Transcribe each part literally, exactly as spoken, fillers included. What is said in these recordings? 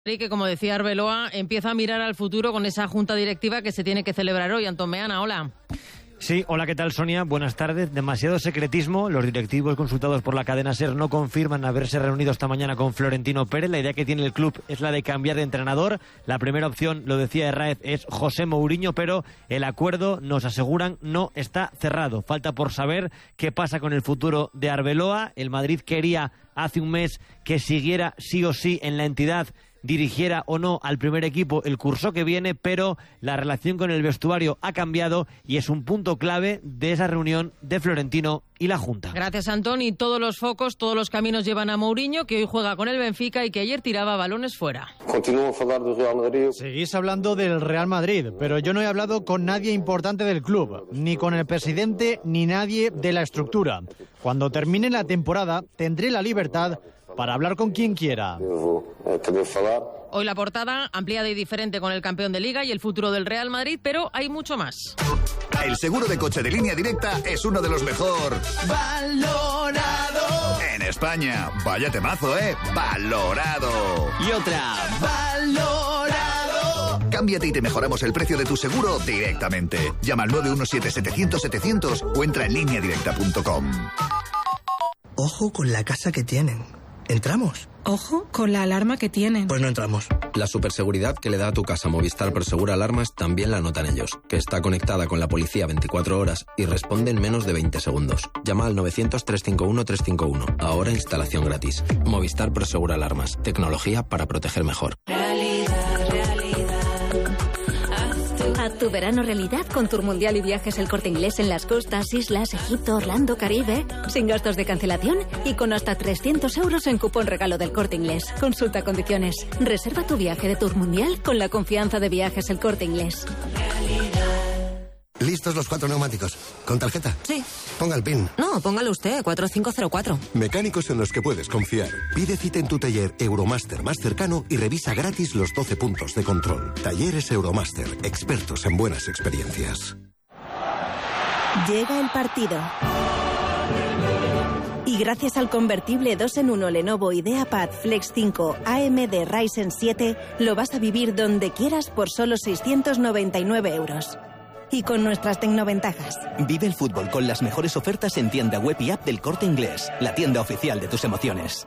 Y que, como decía Arbeloa, empieza a mirar al futuro con esa junta directiva que se tiene que celebrar hoy. Antón Meana, hola. Sí, hola, ¿qué tal, Sonia? Buenas tardes. Demasiado secretismo. Los directivos consultados por la cadena SER no confirman haberse reunido esta mañana con Florentino Pérez. La idea que tiene el club es la de cambiar de entrenador. La primera opción, lo decía Herráez, es José Mourinho, pero el acuerdo, nos aseguran, no está cerrado. Falta por saber qué pasa con el futuro de Arbeloa. El Madrid quería hace un mes que siguiera sí o sí en la entidad, dirigiera o no al primer equipo el curso que viene, pero la relación con el vestuario ha cambiado y es un punto clave de esa reunión de Florentino y la Junta. Gracias, Antón. Y todos los focos, todos los caminos llevan a Mourinho, que hoy juega con el Benfica y que ayer tiraba balones fuera. Continúo a hablar del Real Madrid. Seguís hablando del Real Madrid, pero yo no he hablado con nadie importante del club, ni con el presidente, ni nadie de la estructura. Cuando termine la temporada, tendré la libertad para hablar con quien quiera. Hoy la portada ampliada y diferente con el campeón de Liga y el futuro del Real Madrid, pero hay mucho más. El seguro de coche de Línea Directa es uno de los mejor valorado en España. Vaya temazo, ¿eh? Valorado. Y otra. Valorado. Cámbiate y te mejoramos el precio de tu seguro directamente. Llama al nueve uno siete, setecientos, setecientos o entra en línea directa punto com. Ojo con la casa que tienen. ¿Entramos? Ojo con la alarma que tienen. Pues no entramos. La superseguridad que le da a tu casa Movistar Prosegura Alarmas también la notan ellos, que está conectada con la policía veinticuatro horas y responde en menos de veinte segundos. Llama al novecientos, trescientos cincuenta y uno, trescientos cincuenta y uno. Ahora instalación gratis. Movistar Prosegura Alarmas. Tecnología para proteger mejor. Realidad, realidad. Haz tu verano realidad con Tour Mundial y Viajes El Corte Inglés en las costas, islas, Egipto, Orlando, Caribe, sin gastos de cancelación y con hasta trescientos euros en cupón regalo del Corte Inglés. Consulta condiciones. Reserva tu viaje de Tour Mundial con la confianza de Viajes El Corte Inglés. ¿Listos los cuatro neumáticos? ¿Con tarjeta? Sí. Ponga el PIN. No, póngalo usted, cuatro cinco cero cuatro. Mecánicos en los que puedes confiar. Pide cita en tu taller Euromaster más cercano y revisa gratis los doce puntos de control. Talleres Euromaster, expertos en buenas experiencias. Llega el partido. Y gracias al convertible dos en uno Lenovo IdeaPad Flex cinco A M D Ryzen siete, lo vas a vivir donde quieras por solo seiscientos noventa y nueve euros. Y con nuestras tecnoventajas. Vive el fútbol con las mejores ofertas en tienda web y app del Corte Inglés, la tienda oficial de tus emociones.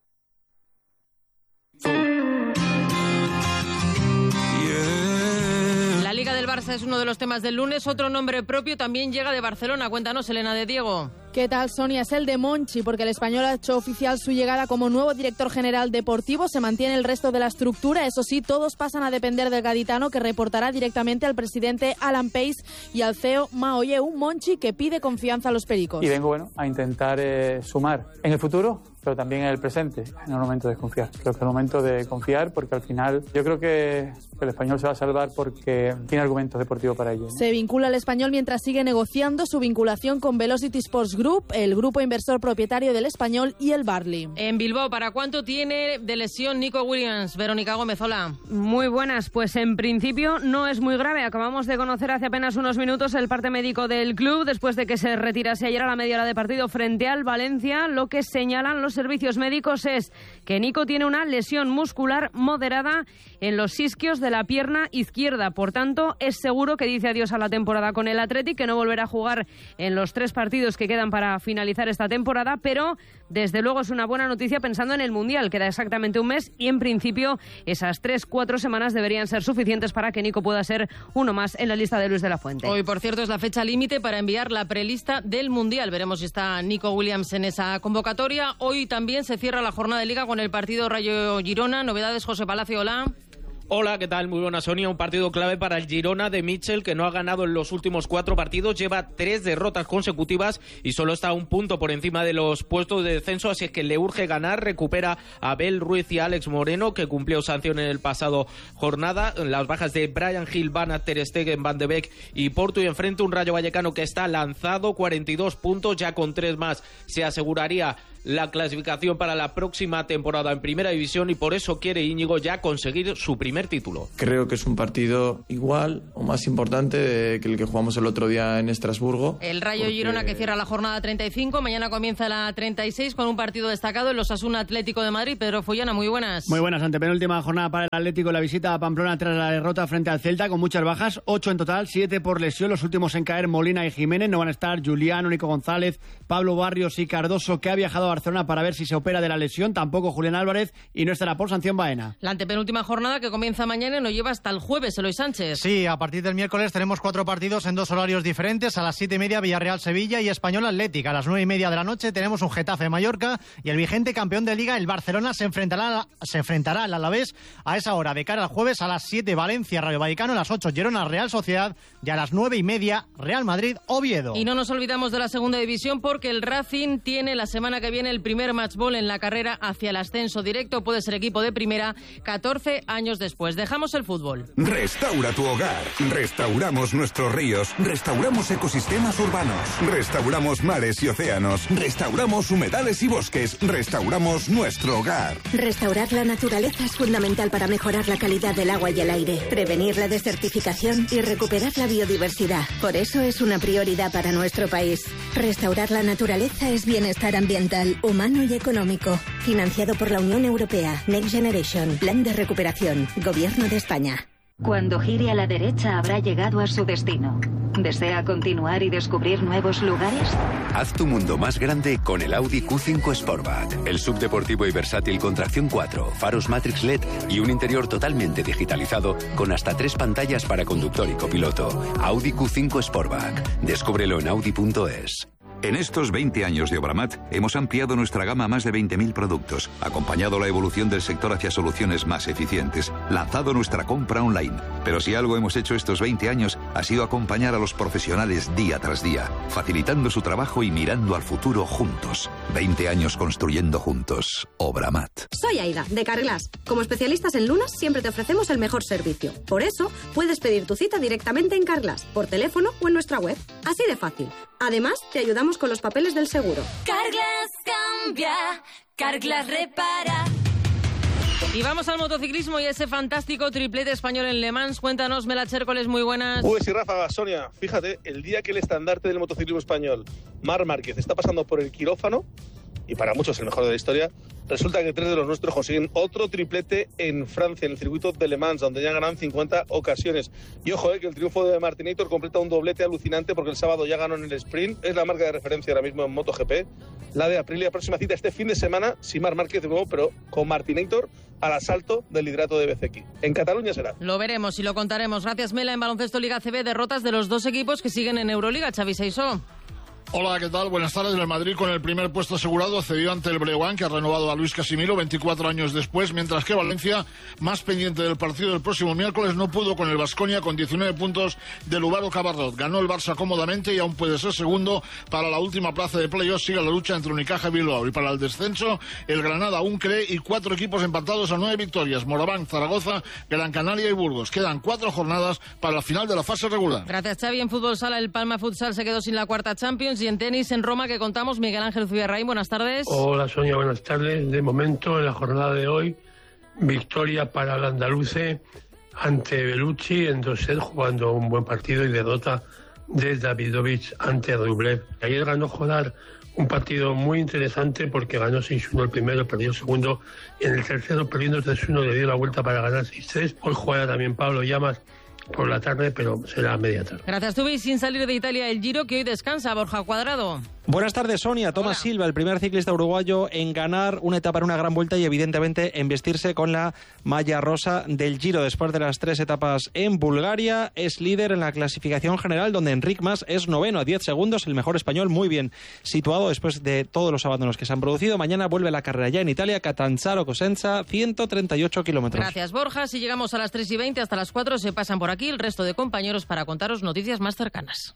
La Liga del Barça es uno de los temas del lunes. Otro nombre propio también llega de Barcelona. Cuéntanos, Elena de Diego. ¿Qué tal, Sonia? Es el de Monchi, porque el español ha hecho oficial su llegada como nuevo director general deportivo. Se mantiene el resto de la estructura. Eso sí, todos pasan a depender del gaditano, que reportará directamente al presidente Alan Pace y al C E O Mao Ye. Un Monchi que pide confianza a los pericos. Y vengo, bueno, a intentar eh, sumar en el futuro, pero también en el presente. En el momento de confiar. Creo que es el momento de confiar, porque al final yo creo que el español se va a salvar porque tiene argumentos deportivos para ello, ¿no? Se vincula al español mientras sigue negociando su vinculación con Velocity Sports Group, el grupo inversor propietario del español y el Barley. En Bilbao, ¿para cuánto tiene de lesión Nico Williams? Verónica Gómez, hola. Muy buenas, pues en principio no es muy grave. Acabamos de conocer hace apenas unos minutos el parte médico del club después de que se retirase ayer a la media hora de partido frente al Valencia. Lo que señalan los servicios médicos es que Nico tiene una lesión muscular moderada en los isquios de la pierna izquierda. Por tanto, es seguro que dice adiós a la temporada con el Athletic, que no volverá a jugar en los tres partidos que quedan para finalizar esta temporada, pero desde luego es una buena noticia pensando en el Mundial. Queda exactamente un mes y en principio esas tres, cuatro semanas deberían ser suficientes para que Nico pueda ser uno más en la lista de Luis de la Fuente. Hoy, por cierto, es la fecha límite para enviar la prelista del Mundial. Veremos si está Nico Williams en esa convocatoria. Hoy también se cierra la jornada de Liga con el partido Rayo Girona. Novedades, José Palacio, hola. Hola, ¿qué tal? Muy buena, Sonia. Un partido clave para el Girona de Mitchell, que no ha ganado en los últimos cuatro partidos, lleva tres derrotas consecutivas y solo está a un punto por encima de los puestos de descenso, así es que le urge ganar. Recupera a Abel Ruiz y a Alex Moreno, que cumplió sanción en el pasado jornada. Las bajas de Brian Hill, Van Aert, Ter Stegen, Van de Beek y Porto, y enfrente un Rayo Vallecano que está lanzado, cuarenta y dos puntos, ya con tres más se aseguraría la clasificación para la próxima temporada en Primera División y por eso quiere Íñigo ya conseguir su primer título. Creo que es un partido igual o más importante que el que jugamos el otro día en Estrasburgo. El Rayo porque... Girona que cierra la jornada treinta y cinco, mañana comienza la treinta y seis con un partido destacado, el Osasuna Atlético de Madrid. Pedro Follana, muy buenas. Muy buenas, antepenúltima jornada para el Atlético, la visita a Pamplona tras la derrota frente al Celta con muchas bajas, ocho en total, siete por lesión, los últimos en caer Molina y Jiménez, no van a estar Juliano, Nico González, Pablo Barrios y Cardoso, que ha viajado a Barcelona para ver si se opera de la lesión, tampoco Julián Álvarez y no estará por sanción Baena. La antepenúltima jornada que comienza mañana y nos lleva hasta el jueves, Eloy Sánchez. Sí, a partir del miércoles tenemos cuatro partidos en dos horarios diferentes, a las siete y media Villarreal-Sevilla y Español-Atlética, a las nueve y media de la noche tenemos un Getafe-Mallorca y el vigente campeón de Liga, el Barcelona, se enfrentará, se enfrentará al Alavés a esa hora, de cara al jueves a las siete Valencia-Rayo Vallecano, a las ocho Girona-Real Sociedad y a las nueve y media Real Madrid-Oviedo. Y no nos olvidamos de la segunda división porque el Racing tiene la semana que viene el primer matchball en la carrera hacia el ascenso directo, puede ser equipo de primera catorce años después. Dejamos el fútbol. Restaura tu hogar, restauramos nuestros ríos, restauramos ecosistemas urbanos, restauramos mares y océanos, restauramos humedales y bosques, restauramos nuestro hogar. Restaurar la naturaleza es fundamental para mejorar la calidad del agua y el aire, prevenir la desertificación y recuperar la biodiversidad. Por eso es una prioridad para nuestro país. Restaurar la naturaleza es bienestar ambiental, humano y económico. Financiado por la Unión Europea. Next Generation. Plan de recuperación. Gobierno de España. Cuando gire a la derecha habrá llegado a su destino. ¿Desea continuar y descubrir nuevos lugares? Haz tu mundo más grande con el Audi Q cinco Sportback. El subdeportivo y versátil con tracción cuatro, faros Matrix L E D y un interior totalmente digitalizado con hasta tres pantallas para conductor y copiloto. Audi Q cinco Sportback. Descúbrelo en audi punto es. En estos veinte años de Obramat hemos ampliado nuestra gama a más de veinte mil productos, acompañado la evolución del sector hacia soluciones más eficientes, lanzado nuestra compra online. Pero si algo hemos hecho estos veinte años ha sido acompañar a los profesionales día tras día, facilitando su trabajo y mirando al futuro juntos. veinte años construyendo juntos. Obramat. Soy Aida, de Carglass. Como especialistas en lunas siempre te ofrecemos el mejor servicio. Por eso puedes pedir tu cita directamente en Carglass, por teléfono o en nuestra web. Así de fácil. Además, te ayudamos con los papeles del seguro. Carglass cambia, Carglass repara. Y vamos al motociclismo y ese fantástico triplete español en Le Mans. Cuéntanos, Mela Chércoles, muy buenas. Pues sí, Rafa, Sonia, fíjate, el día que el estandarte del motociclismo español, Marc Márquez, está pasando por el quirófano, y para muchos el mejor de la historia, resulta que tres de los nuestros consiguen otro triplete en Francia, en el circuito de Le Mans, donde ya ganan cincuenta ocasiones. Y ojo, eh, que el triunfo de Martinator completa un doblete alucinante porque el sábado ya ganó en el sprint. Es la marca de referencia ahora mismo en MotoGP. La de Aprilia, próxima cita este fin de semana, sin Marc Márquez de nuevo, pero con Martinator al asalto del liderato de B C X. En Cataluña será. Lo veremos y lo contaremos. Gracias, Mela. En baloncesto Liga C B, derrotas de los dos equipos que siguen en Euroliga. Xavi Seisó. Hola, ¿qué tal? Buenas tardes. El Madrid con el primer puesto asegurado cedió ante el Breogán, que ha renovado a Luis Casimiro veinticuatro años después, mientras que Valencia, más pendiente del partido del próximo miércoles, no pudo con el Baskonia con diecinueve puntos del Uvaro Cabarrot. Ganó el Barça cómodamente y aún puede ser segundo para la última plaza de playoff. Sigue la lucha entre Unicaja y Bilbao. Y para el descenso, el Granada aún cree y cuatro equipos empatados a nueve victorias. Moraván, Zaragoza, Gran Canaria y Burgos. Quedan cuatro jornadas para la final de la fase regular. Gracias, Xavi. En fútbol sala, el Palma Futsal se quedó sin la cuarta Champions. Y en tenis, en Roma, que contamos, Miguel Ángel Zubirraín, buenas tardes. Hola, Sonia, buenas tardes. De momento, en la jornada de hoy, victoria para el andaluce ante Bellucci en dos sets, jugando un buen partido, y derrota de Davidovich ante Rublev. Ayer ganó Jodar un partido muy interesante porque ganó seis uno el primero, perdió el segundo, y en el tercero, perdiendo tres uno, le dio la vuelta para ganar seis tres. Hoy juega también Pablo Llamas por la tarde, pero será a media tarde. Gracias, Tubi. Sin salir de Italia, el Giro, que hoy descansa. Borja Cuadrado. Buenas tardes, Sonia. Tomás Hola. Silva, el primer ciclista uruguayo en ganar una etapa en una gran vuelta y evidentemente en vestirse con la malla rosa del Giro. Después de las tres etapas en Bulgaria, es líder en la clasificación general, donde Enric Mas es noveno a diez segundos, el mejor español, muy bien situado después de todos los abandonos que se han producido. Mañana vuelve la carrera ya en Italia, Catanzaro Cosenza, ciento treinta y ocho kilómetros. Gracias, Borja. Si llegamos a las tres y veinte, hasta las cuatro se pasan por aquí el resto de compañeros para contaros noticias más cercanas.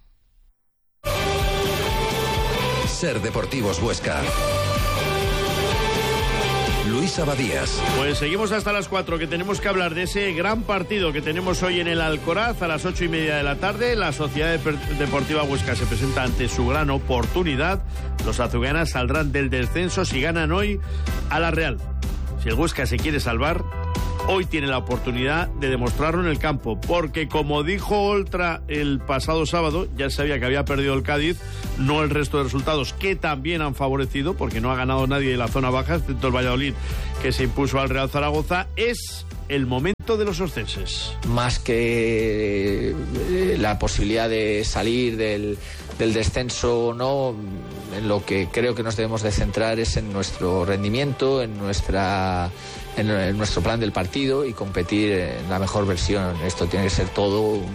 Ser Deportivos Huesca. Luis Abadías. Pues seguimos hasta las cuatro, que tenemos que hablar de ese gran partido que tenemos hoy en el Alcoraz a las ocho y media de la tarde. La Sociedad Deportiva Huesca se presenta ante su gran oportunidad. Los azulgranas saldrán del descenso si ganan hoy a la Real. Si el Huesca se quiere salvar, hoy tiene la oportunidad de demostrarlo en el campo, porque como dijo Oltra el pasado sábado, ya sabía que había perdido el Cádiz, no el resto de resultados que también han favorecido, porque no ha ganado nadie de la zona baja, excepto el Valladolid, que se impuso al Real Zaragoza. Es el momento de los oscenses. Más que eh, la posibilidad de salir del, del descenso o no, en lo que creo que nos debemos de centrar es en nuestro rendimiento, en nuestra en, en nuestro plan del partido y competir en la mejor versión. Esto tiene que ser todo un,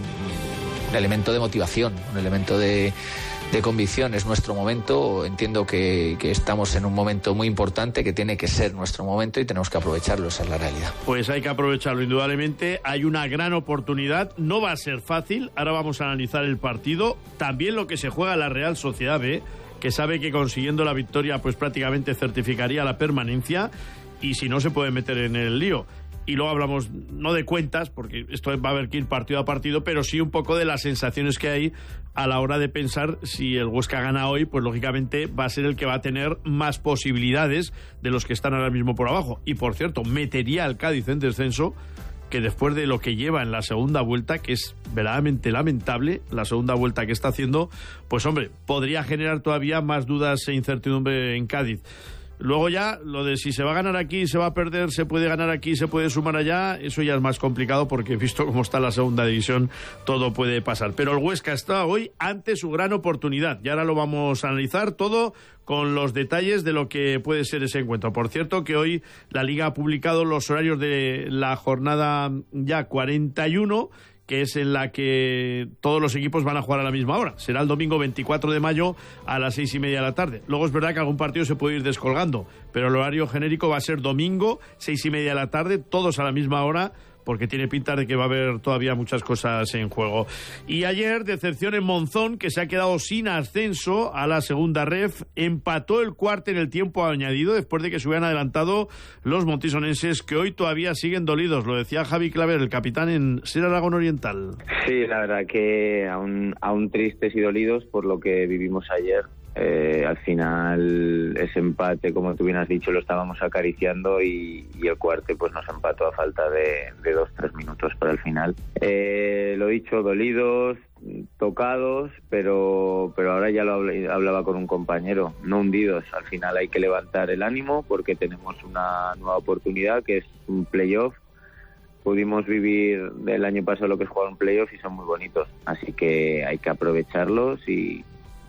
un elemento de motivación, un elemento de de convicción. Es nuestro momento. Entiendo que, que estamos en un momento muy importante, que tiene que ser nuestro momento y tenemos que aprovecharlo. Esa es la realidad. Pues hay que aprovecharlo, indudablemente. Hay una gran oportunidad. No va a ser fácil. Ahora vamos a analizar el partido. También lo que se juega la Real Sociedad B, que sabe que consiguiendo la victoria pues prácticamente certificaría la permanencia, y si no se puede meter en el lío. Y luego hablamos no de cuentas, porque esto va a haber que ir partido a partido, pero sí un poco de las sensaciones que hay a la hora de pensar si el Huesca gana hoy, pues lógicamente va a ser el que va a tener más posibilidades de los que están ahora mismo por abajo. Y por cierto, metería al Cádiz en descenso, que después de lo que lleva en la segunda vuelta, que es verdaderamente lamentable, la segunda vuelta que está haciendo, pues hombre, podría generar todavía más dudas e incertidumbre en Cádiz. Luego ya, lo de si se va a ganar aquí, se va a perder, se puede ganar aquí, se puede sumar allá, eso ya es más complicado porque visto cómo está la segunda división, todo puede pasar. Pero el Huesca está hoy ante su gran oportunidad y ahora lo vamos a analizar todo con los detalles de lo que puede ser ese encuentro. Por cierto, que hoy la Liga ha publicado los horarios de la jornada ya cuarenta y uno, que es en la que todos los equipos van a jugar a la misma hora. Será el domingo veinticuatro de mayo a las seis y media de la tarde. Luego es verdad que algún partido se puede ir descolgando, pero el horario genérico va a ser domingo, seis y media de la tarde, todos a la misma hora, porque tiene pinta de que va a haber todavía muchas cosas en juego. Y ayer, decepción en Monzón, que se ha quedado sin ascenso a la segunda ref, empató el cuarto en el tiempo añadido, después de que se hubieran adelantado los montisonenses, que hoy todavía siguen dolidos. Lo decía Javi Claver, el capitán en Ser Aragón Oriental. Sí, la verdad que aún, aún tristes y dolidos por lo que vivimos ayer. Eh, al final ese empate, como tú bien has dicho, lo estábamos acariciando y, y el cuarto pues nos empató a falta de, de dos, tres minutos para el final. Eh, lo dicho, dolidos, tocados, pero pero ahora ya lo hablaba con un compañero, no hundidos. Al final hay que levantar el ánimo porque tenemos una nueva oportunidad que es un playoff. Pudimos vivir del año pasado lo que es jugar un playoff y son muy bonitos, así que hay que aprovecharlos y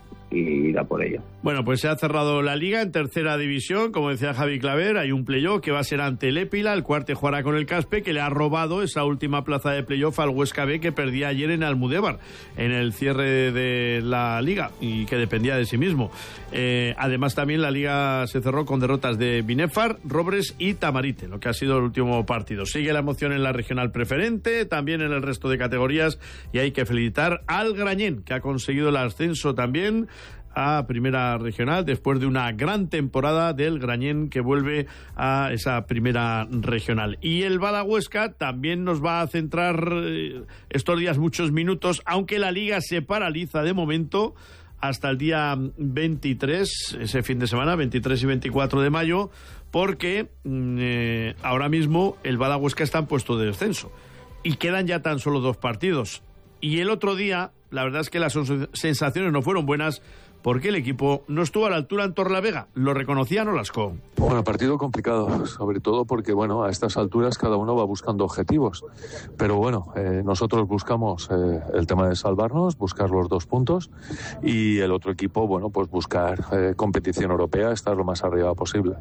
y ir a por ello. Bueno, pues se ha cerrado la Liga en tercera división, como decía Javi Claver, hay un playoff que va a ser ante el Épila, el cuarto jugará con el Caspe, que le ha robado esa última plaza de playoff al Huesca B, que perdía ayer en Almudévar, en el cierre de la Liga, y que dependía de sí mismo. Eh, además también la Liga se cerró con derrotas de Binefar, Robres y Tamarite, lo que ha sido el último partido. Sigue la emoción en la regional preferente, también en el resto de categorías, y hay que felicitar al Grañén, que ha conseguido el ascenso también a Primera Regional después de una gran temporada del Grañén, que vuelve a esa Primera Regional. Y el Bada Huesca también nos va a centrar eh, estos días muchos minutos, aunque la Liga se paraliza de momento hasta el día veintitrés, ese fin de semana, veintitrés y veinticuatro de mayo, porque eh, ahora mismo el Bada Huesca está en puesto de descenso y quedan ya tan solo dos partidos. Y el otro día, la verdad es que las sensaciones no fueron buenas, porque el equipo no estuvo a la altura en Torlavega. Lo reconocía Nolasco. Bueno, partido complicado, sobre todo porque, bueno, a estas alturas cada uno va buscando objetivos. Pero bueno, eh, nosotros buscamos eh, el tema de salvarnos, buscar los dos puntos, y el otro equipo, bueno, pues buscar eh, competición europea, estar lo más arriba posible.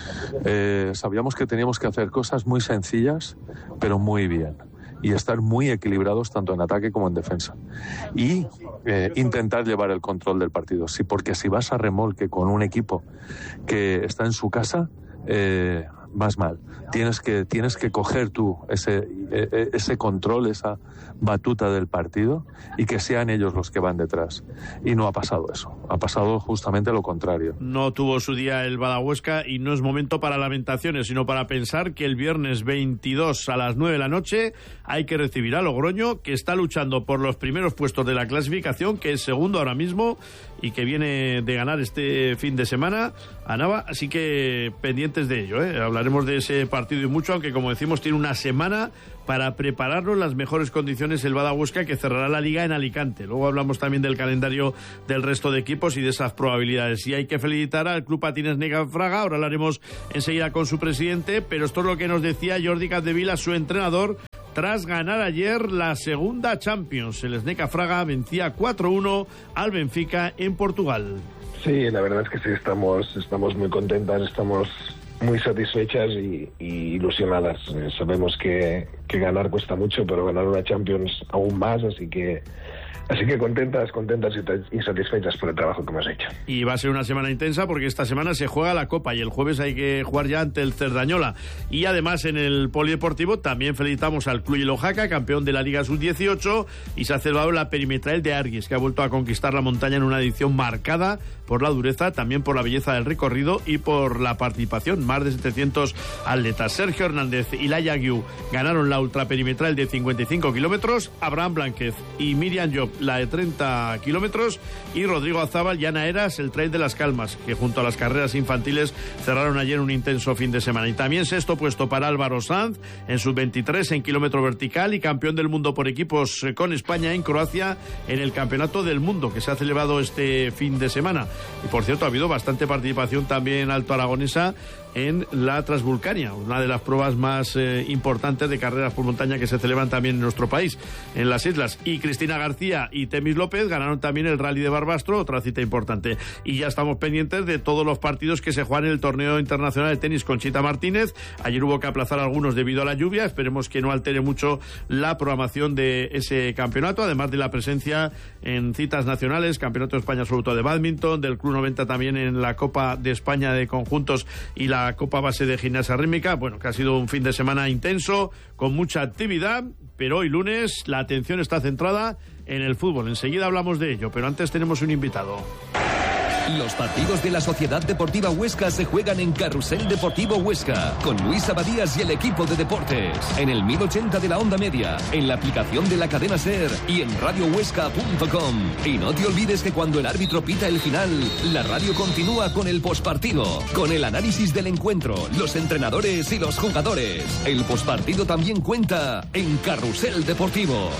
Eh, sabíamos que teníamos que hacer cosas muy sencillas, pero muy bien, y estar muy equilibrados tanto en ataque como en defensa, y eh, intentar llevar el control del partido. Sí, porque si vas a remolque con un equipo que está en su casa, eh, vas mal. Tienes que, tienes que coger tú ese, ese control, esa batuta del partido y que sean ellos los que van detrás. Y no ha pasado eso. Ha pasado justamente lo contrario. No tuvo su día el Badahuesca y no es momento para lamentaciones, sino para pensar que el viernes veintidós a las nueve de la noche hay que recibir a Logroño, que está luchando por los primeros puestos de la clasificación, que es segundo ahora mismo y que viene de ganar este fin de semana a Nava, así que pendientes de ello, ¿eh? Hablaremos de ese partido y mucho, aunque como decimos tiene una semana para prepararlo en las mejores condiciones el Badahuesca, que cerrará la liga en Alicante. Luego hablamos también del calendario del resto de equipos y de esas probabilidades. Y hay que felicitar al Club Patines Neca Fraga, ahora hablaremos enseguida con su presidente, pero esto es lo que nos decía Jordi Capdevila, su entrenador, tras ganar ayer la segunda Champions. El Sneca Fraga vencía cuatro uno al Benfica en Portugal. Sí, la verdad es que sí, estamos, estamos muy contentas, estamos muy satisfechas y, y ilusionadas. Eh, sabemos que, que ganar cuesta mucho, pero ganar una Champions aún más, así que Así que contentas, contentas y satisfechas por el trabajo que hemos hecho. Y va a ser una semana intensa porque esta semana se juega la Copa y el jueves hay que jugar ya ante el Cerdañola. Y además en el Polideportivo también felicitamos al Club Oaxaca, campeón de la Liga sub dieciocho, y se ha celebrado la perimetral de Arguis, que ha vuelto a conquistar la montaña en una edición marcada por la dureza, también por la belleza del recorrido y por la participación. Más de setecientos atletas. Sergio Hernández y Laia Guiu ganaron la ultraperimetral de cincuenta y cinco kilómetros, Abraham Blánquez y Miriam Job la de treinta kilómetros, y Rodrigo Azábal y Ana Eras el Trail de las Calmas, que junto a las carreras infantiles cerraron ayer un intenso fin de semana. Y también sexto puesto para Álvaro Sanz en sub veintitrés en kilómetro vertical y campeón del mundo por equipos con España en Croacia en el Campeonato del Mundo que se ha celebrado este fin de semana. Y por cierto, ha habido bastante participación también alto aragonesa en la Transvulcania, una de las pruebas más eh, importantes de carreras por montaña que se celebran también en nuestro país, en las islas. Y Cristina García y Temis López ganaron también el Rally de Barbastro, otra cita importante. Y ya estamos pendientes de todos los partidos que se juegan en el torneo internacional de tenis Conchita Martínez. Ayer hubo que aplazar algunos debido a la lluvia, esperemos que no altere mucho la programación de ese campeonato, además de la presencia en citas nacionales, Campeonato de España absoluto de bádminton, del Club noventa también en la Copa de España de conjuntos y la La Copa Base de Gimnasia Rítmica. Bueno, que ha sido un fin de semana intenso, con mucha actividad, pero hoy lunes la atención está centrada en el fútbol. Enseguida hablamos de ello, pero antes tenemos un invitado. Los partidos de la Sociedad Deportiva Huesca se juegan en Carrusel Deportivo Huesca, con Luis Abadías y el equipo de deportes, en el mil ochenta de la onda media, en la aplicación de la cadena SER y en radio huesca punto com. Y no te olvides que cuando el árbitro pita el final, la radio continúa con el pospartido, con el análisis del encuentro, los entrenadores y los jugadores. El pospartido también cuenta en Carrusel Deportivo.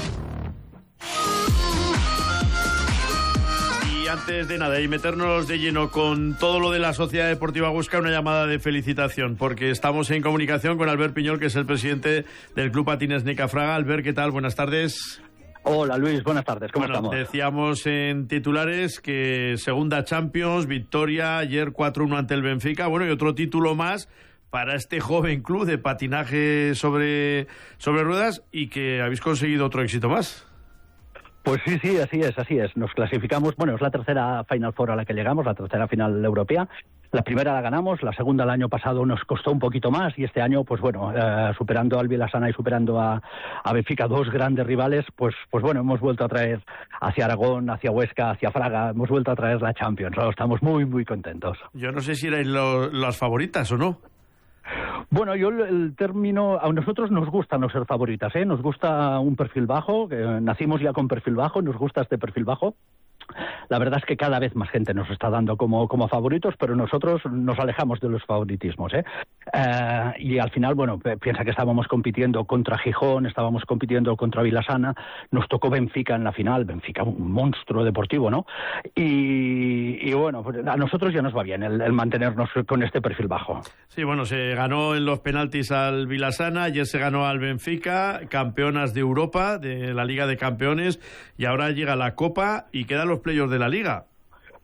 Antes de nada y meternos de lleno con todo lo de la Sociedad Deportiva Huesca, una llamada de felicitación, porque estamos en comunicación con Albert Piñol, que es el presidente del Club Patines Neca Fraga. Albert, ¿qué tal? Buenas tardes. Hola Luis, buenas tardes, ¿cómo bueno, estamos? Decíamos en titulares que segunda Champions, victoria ayer cuatro uno ante el Benfica, bueno, y otro título más para este joven club de patinaje sobre, sobre ruedas, y que habéis conseguido otro éxito más. Pues sí, sí, así es, así es. Nos clasificamos, bueno, es la tercera Final Four a la que llegamos, la tercera final europea. La primera la ganamos, la segunda el año pasado nos costó un poquito más, y este año, pues bueno, eh, superando al Vilasana y superando a, a Benfica, dos grandes rivales, pues pues bueno, hemos vuelto a traer hacia Aragón, hacia Huesca, hacia Fraga, hemos vuelto a traer la Champions. ¿No? Estamos muy, muy contentos. Yo no sé si erais lo, las favoritas o no. Bueno, yo el término, a nosotros nos gusta no ser favoritas, ¿eh? Nos gusta un perfil bajo, que nacimos ya con perfil bajo, nos gusta este perfil bajo. La verdad es que cada vez más gente nos está dando como, como favoritos, pero nosotros nos alejamos de los favoritismos, ¿eh? Eh, y al final, bueno, piensa que estábamos compitiendo contra Gijón, estábamos compitiendo contra Vilasana, nos tocó Benfica en la final, Benfica un monstruo deportivo, ¿no? Y, y bueno, pues a nosotros ya nos va bien el, el mantenernos con este perfil bajo. Sí, bueno, se ganó en los penaltis al Vilasana, ayer se ganó al Benfica, campeonas de Europa, de la Liga de Campeones, y ahora llega la Copa y quedan los playoffs de la Liga.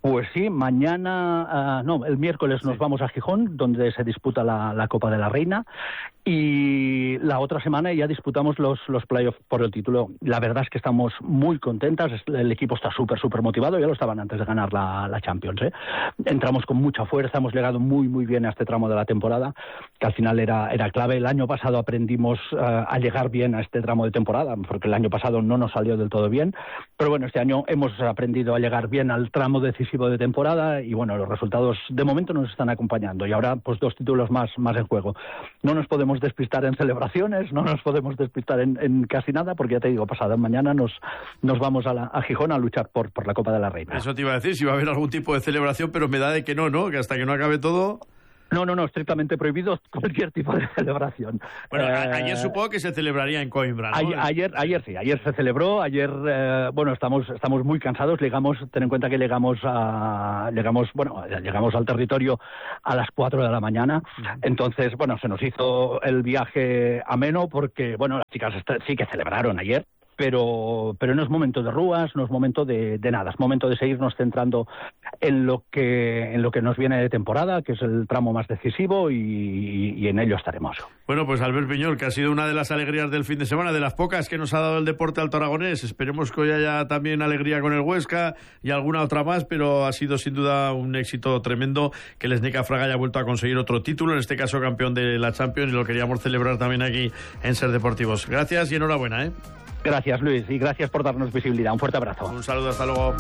Pues sí, mañana, uh, no, el miércoles sí. nos vamos a Gijón, donde se disputa la, la Copa de la Reina, y la otra semana ya disputamos los, los playoffs por el título. La verdad es que estamos muy contentas, el equipo está súper, súper motivado, ya lo estaban antes de ganar la, la Champions, ¿eh? Entramos con mucha fuerza, hemos llegado muy, muy bien a este tramo de la temporada, que al final era, era clave. El año pasado aprendimos uh, a llegar bien a este tramo de temporada, porque el año pasado no nos salió del todo bien, pero bueno, este año hemos aprendido a llegar bien al tramo decisivo de temporada y bueno, los resultados de momento nos están acompañando y ahora pues dos títulos más, más en juego. No nos podemos despistar en celebraciones, no nos podemos despistar en, en casi nada, porque ya te digo, pasado mañana nos, nos vamos a, la, a Gijón a luchar por, por la Copa de la Reina. Eso te iba a decir, si va a haber algún tipo de celebración, pero me da de que no, ¿no? Que hasta que no acabe todo... No, no, no, estrictamente prohibido cualquier tipo de celebración. Bueno, eh, ayer supongo que se celebraría en Coimbra, ¿no? Ayer, ayer, ayer sí, ayer se celebró, ayer, eh, bueno, estamos estamos muy cansados, llegamos, ten en cuenta que llegamos a, llegamos, bueno, llegamos al territorio a las cuatro de la mañana, entonces, bueno, se nos hizo el viaje ameno porque, bueno, las chicas sí que celebraron ayer, pero pero no es momento de rúas, no es momento de, de nada, es momento de seguirnos centrando en lo que en lo que nos viene de temporada, que es el tramo más decisivo, y, y en ello estaremos. Bueno, pues Albert Piñol, que ha sido una de las alegrías del fin de semana, de las pocas que nos ha dado el deporte alto aragonés. Esperemos que hoy haya también alegría con el Huesca y alguna otra más, pero ha sido sin duda un éxito tremendo que el Sneca Fraga haya vuelto a conseguir otro título, en este caso campeón de la Champions, y lo queríamos celebrar también aquí en Ser Deportivos. Gracias y enhorabuena, ¿eh? Gracias, Luis, y gracias por darnos visibilidad. Un fuerte abrazo. Un saludo, hasta luego.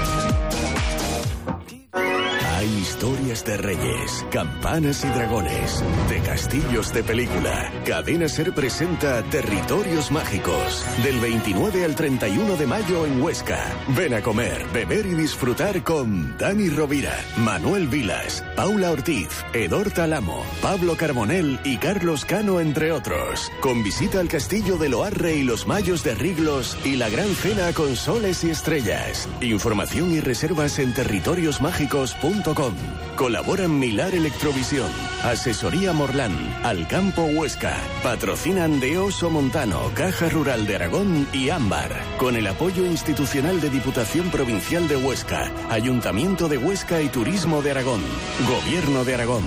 Hay historias de reyes, campanas y dragones, de castillos de película. Cadena Ser presenta Territorios Mágicos, del veintinueve al treinta y uno de mayo en Huesca. Ven a comer, beber y disfrutar con Dani Rovira, Manuel Vilas, Paula Ortiz, Edor Talamo, Pablo Carbonell y Carlos Cano, entre otros. Con visita al castillo de Loarre y los Mayos de Riglos y la gran cena con soles y estrellas. Información y reservas en territorios mágicos punto com. Colaboran Milar Electrovisión, Asesoría Morlán, Alcampo Huesca. Patrocinan de Oso Montano, Caja Rural de Aragón y Ámbar. Con el apoyo institucional de Diputación Provincial de Huesca, Ayuntamiento de Huesca y Turismo de Aragón. Gobierno de Aragón.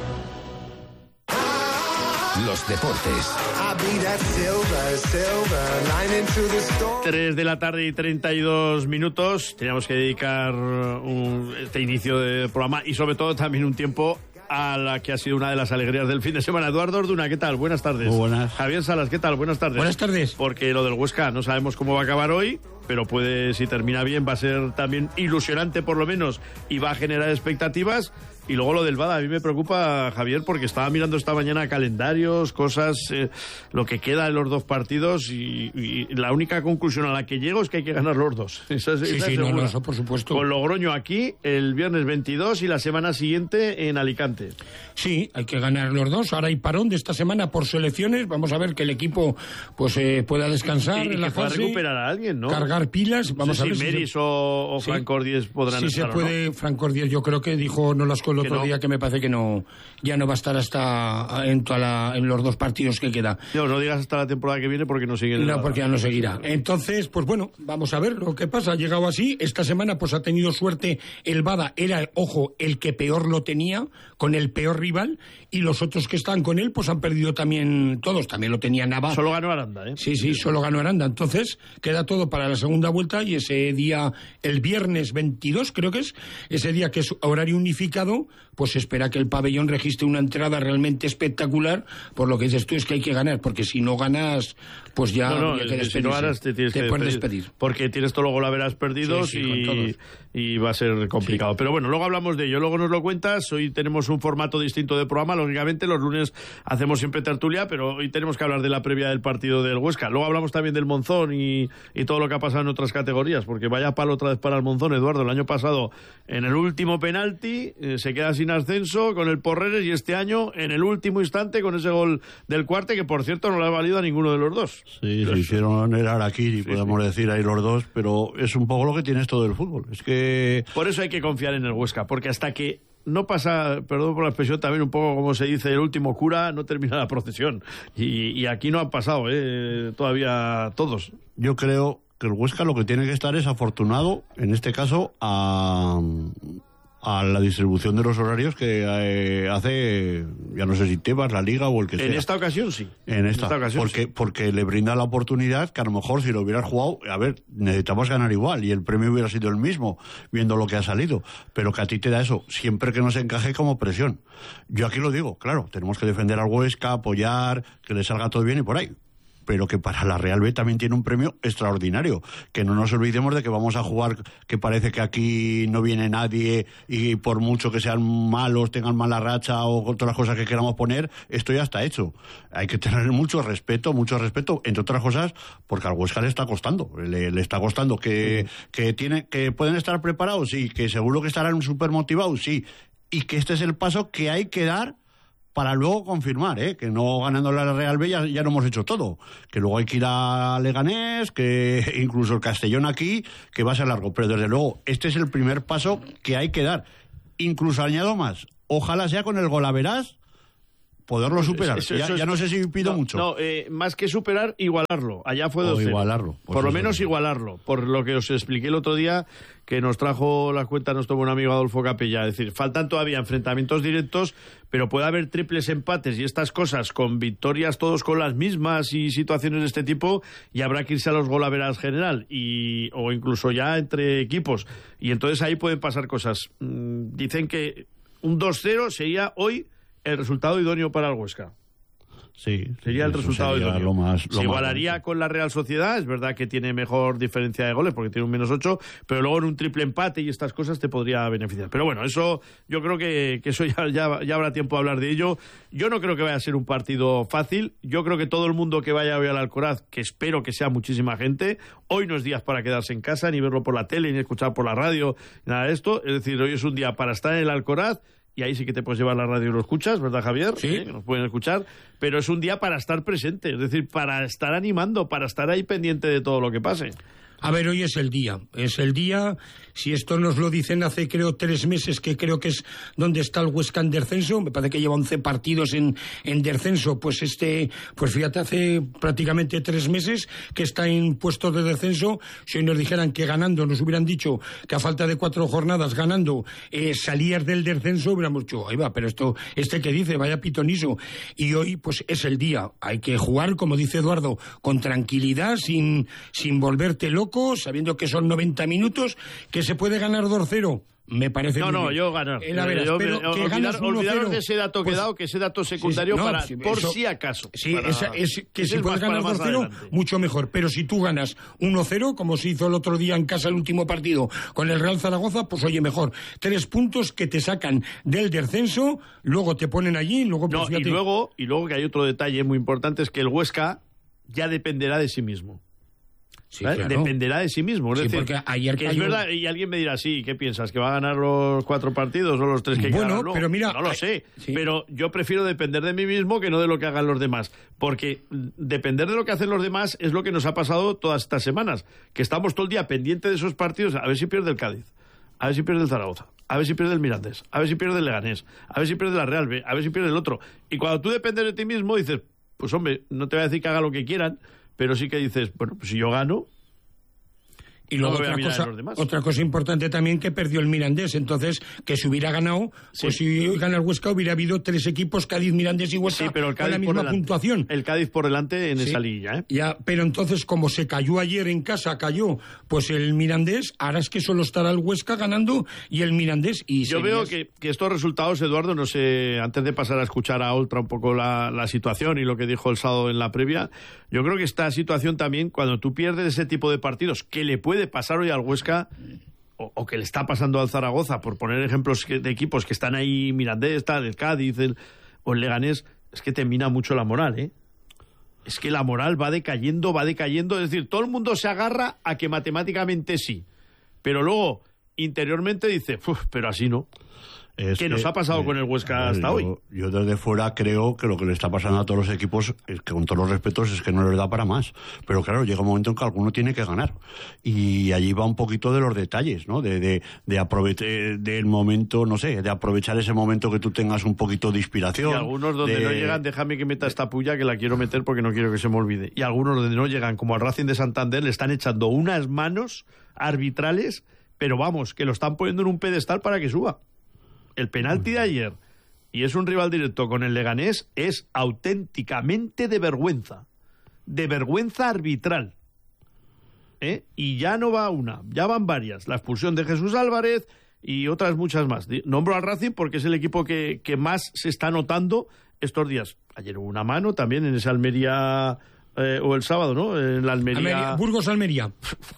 Los deportes. tres de la tarde y treinta y dos minutos. Teníamos que dedicar un, este inicio de programa y sobre todo también un tiempo a la que ha sido una de las alegrías del fin de semana. Eduardo Orduna, ¿qué tal? Buenas tardes. Muy buenas. Javier Salas, ¿qué tal? Buenas tardes. Buenas tardes. Porque lo del Huesca no sabemos cómo va a acabar hoy, pero puede, si termina bien, va a ser también ilusionante por lo menos y va a generar expectativas. Y luego lo del Bada, a mí me preocupa, Javier, porque estaba mirando esta mañana calendarios, cosas, eh, lo que queda en los dos partidos y, y la única conclusión a la que llego es que hay que ganar los dos. Esa es, sí, esa sí, es no, no, eso por supuesto. Con Logroño aquí el viernes veintidós y la semana siguiente en Alicante. Sí, hay que ganar los dos. Ahora hay parón de esta semana por selecciones. Vamos a ver que el equipo pues eh, pueda descansar, y, y relajarse, que pueda recuperar a alguien, ¿no? Cargar pilas. Vamos sí, a ver si si Meris se... o, o sí. Fran Cordies podrán sí, estar, se puede, ¿no? Fran Cordies, yo creo que dijo Nolasco el otro no. día que me parece que no ya no va a estar hasta en, toda la, en los dos partidos que queda. No, no digas hasta la temporada que viene porque no sigue. No, porque ya no seguirá. Entonces, pues bueno, vamos a ver lo que pasa. Ha llegado así. Esta semana pues ha tenido suerte el Bada. Era, ojo, el que peor lo tenía, con el peor rival, y los otros que están con él pues han perdido también todos. También lo tenía Nava. Solo ganó Aranda, ¿eh? Sí, sí, solo ganó Aranda. Entonces, queda todo para la segunda vuelta y ese día, el viernes veintidós, creo que es, ese día que es horario unificado, pues se espera que el pabellón registre una entrada realmente espectacular. Por lo que dices tú es que hay que ganar, porque si no ganas, pues ya no, no, hay que si no ganas te tienes te que puedes despedir, despedir. porque tienes todo luego la verás perdidos sí, sí, y, y va a ser complicado. Sí. Pero bueno, luego hablamos de ello, luego nos lo cuentas. Hoy tenemos un formato distinto de programa, lógicamente los lunes hacemos siempre tertulia, pero hoy tenemos que hablar de la previa del partido del Huesca. Luego hablamos también del Monzón y, y todo lo que ha pasado en otras categorías, porque vaya palo otra vez para el Monzón, Eduardo. El año pasado en el último penalti eh, se queda sin ascenso con el Porreres, y este año en el último instante con ese gol del Cuarte, que por cierto no le ha valido a ninguno de los dos. Sí, se hicieron el Araquiri, sí, podemos sí. decir ahí los dos, pero es un poco lo que tiene esto del fútbol. Es que por eso hay que confiar en el Huesca, porque hasta que no pasa, perdón por la expresión, también un poco como se dice, el último cura, no termina la procesión. Y, y aquí no han pasado, ¿eh? Todavía todos. Yo creo que el Huesca lo que tiene que estar es afortunado, en este caso, a, a la distribución de los horarios que eh, hace, ya no sé si Tebas, la Liga o el que sea. En esta ocasión sí. En esta, en esta ocasión porque, sí. Porque le brinda la oportunidad que a lo mejor si lo hubieras jugado, a ver, necesitamos ganar igual y el premio hubiera sido el mismo, viendo lo que ha salido, pero que a ti te da eso, siempre que no se encaje como presión. Yo aquí lo digo, claro, tenemos que defender al Huesca, apoyar, que le salga todo bien y por ahí. Pero que para la Real B también tiene un premio extraordinario, que no nos olvidemos de que vamos a jugar, que parece que aquí no viene nadie y por mucho que sean malos, tengan mala racha o todas las cosas que queramos poner, esto ya está hecho. Hay que tener mucho respeto, mucho respeto, entre otras cosas, porque al Huesca le está costando, le, le está costando, que, sí. que, tiene, que pueden estar preparados, sí, que seguro que estarán súper motivados, sí, y que este es el paso que hay que dar para luego confirmar, ¿eh? Que no ganando la Real B ya, ya no hemos hecho todo, que luego hay que ir a Leganés, que incluso el Castellón aquí, que va a ser largo, pero desde luego este es el primer paso que hay que dar. Incluso añado más, ojalá sea con el golaveras poderlo superar. Eso, eso, ya, ya no sé si pido no, mucho. No, eh, más que superar, igualarlo. Allá fue dos cero. Igualarlo. Por, por lo menos sí. igualarlo. Por lo que os expliqué el otro día, que nos trajo la cuenta nuestro buen amigo Adolfo Capella. Es decir, faltan todavía enfrentamientos directos, pero puede haber triples empates y estas cosas con victorias todos con las mismas y situaciones de este tipo, y habrá que irse a los golaveras general y o incluso ya entre equipos. Y entonces ahí pueden pasar cosas. Mm, dicen que un dos cero sería hoy el resultado idóneo para el Huesca. Sí, sería el resultado sería idóneo. Lo más, lo Se igualaría más con la Real Sociedad, es verdad que tiene mejor diferencia de goles porque tiene un menos ocho, pero luego en un triple empate y estas cosas te podría beneficiar. Pero bueno, eso yo creo que, que eso ya, ya, ya habrá tiempo de hablar de ello. Yo no creo que vaya a ser un partido fácil. Yo creo que todo el mundo que vaya hoy al Alcoraz, que espero que sea muchísima gente, hoy no es día para quedarse en casa, ni verlo por la tele, ni escuchar por la radio, nada de esto. Es decir, hoy es un día para estar en el Alcoraz. Y ahí sí que te puedes llevar la radio y lo escuchas, ¿verdad, Javier? Sí. ¿Eh? Nos pueden escuchar. Pero es un día para estar presente, es decir, para estar animando, para estar ahí pendiente de todo lo que pase. A ver, hoy es el día, es el día, si esto nos lo dicen hace creo tres meses, que creo que es donde está el Huesca en descenso, me parece que lleva once partidos en, en descenso, pues este, pues fíjate, hace prácticamente tres meses que está en puestos de descenso. Si hoy nos dijeran que ganando, nos hubieran dicho que a falta de cuatro jornadas ganando, eh, salías del descenso, hubiéramos dicho, ahí va, pero esto, este que dice, vaya pitoniso. Y hoy, pues es el día, hay que jugar, como dice Eduardo, con tranquilidad, sin, sin volverte loco, sabiendo que son noventa minutos, que se puede ganar dos cero. Me parece No, muy no, bien. yo ganar. Eh, la veras, yo, pero yo, que olvidar, ganas uno cero, olvidaros de ese dato que he pues, dado, que ese dato secundario sí, sí, para, no, sí, por eso, si acaso. Sí, para, esa, es que si es puedes ganar dos cero, mucho mejor. Pero si tú ganas uno cero, como se hizo el otro día en casa el último partido con el Real Zaragoza, pues oye, mejor. Tres puntos que te sacan del descenso, luego te ponen allí, luego... Pues, no, fíjate, y luego, y luego que hay otro detalle muy importante, es que el Huesca ya dependerá de sí mismo. Sí, claro. Dependerá de sí mismo. Es sí, decir, porque ayer que es cayó... verdad, y alguien me dirá, sí, ¿qué piensas? ¿Que va a ganar los cuatro partidos o los tres que bueno, quedan? No, pero mira, no lo hay... sé, sí. Pero yo prefiero depender de mí mismo que no de lo que hagan los demás, porque depender de lo que hacen los demás es lo que nos ha pasado todas estas semanas, que estamos todo el día pendiente de esos partidos, a ver si pierde el Cádiz, a ver si pierde el Zaragoza, a ver si pierde el Mirandés, a ver si pierde el Leganés, a ver si pierde la Real B, a ver si pierde el otro. Y cuando tú dependes de ti mismo dices, pues hombre, no te voy a decir que haga lo que quieran, pero sí que dices, bueno, pues si yo gano... Y luego no otra cosa, otra cosa importante también, que perdió el Mirandés. Entonces, que si hubiera ganado, sí. Pues si hoy gana el Huesca, hubiera habido tres equipos, Cádiz, Mirandés y Huesca, sí, pero el Cádiz con la misma puntuación. El Cádiz por delante en sí. esa liguilla, ¿eh? Ya, pero entonces, como se cayó ayer en casa, cayó pues el Mirandés, ahora es que solo estará el Huesca ganando y el Mirandés. Y yo serías... veo que, que estos resultados, Eduardo, no sé, antes de pasar a escuchar a Oltra un poco la, la situación y lo que dijo el sábado en la previa, yo creo que esta situación también, cuando tú pierdes ese tipo de partidos, que le puede pasar hoy al Huesca, O, o que le está pasando al Zaragoza, por poner ejemplos de equipos que están ahí, Mirandés, tal, el Cádiz, el, o el Leganés, es que te mina mucho la moral, ¿eh? Es que la moral va decayendo, va decayendo, es decir, todo el mundo se agarra a que matemáticamente sí, pero luego, interiormente dice, pero así no. Es que, que nos ha pasado eh, con el Huesca hasta yo, hoy. Yo desde fuera creo que lo que le está pasando a todos los equipos, es que con todos los respetos, es que no les da para más. Pero claro, llega un momento en que alguno tiene que ganar. Y allí va un poquito de los detalles, ¿no? De, de, de aprovechar del momento, no sé, de aprovechar ese momento que tú tengas un poquito de inspiración. Y algunos donde de... no llegan, déjame que meta esta puya que la quiero meter porque no quiero que se me olvide. Y algunos donde no llegan, como al Racing de Santander, le están echando unas manos arbitrales, pero vamos, que lo están poniendo en un pedestal para que suba. El penalti de ayer, y es un rival directo con el Leganés, es auténticamente de vergüenza. De vergüenza arbitral. ¿Eh? Y ya no va una, ya van varias. La expulsión de Jesús Álvarez y otras muchas más. Nombro al Racing porque es el equipo que, que más se está notando estos días. Ayer hubo una mano también en esa Almería, eh, o el sábado, ¿no? En la Almería... Almería Burgos-Almería.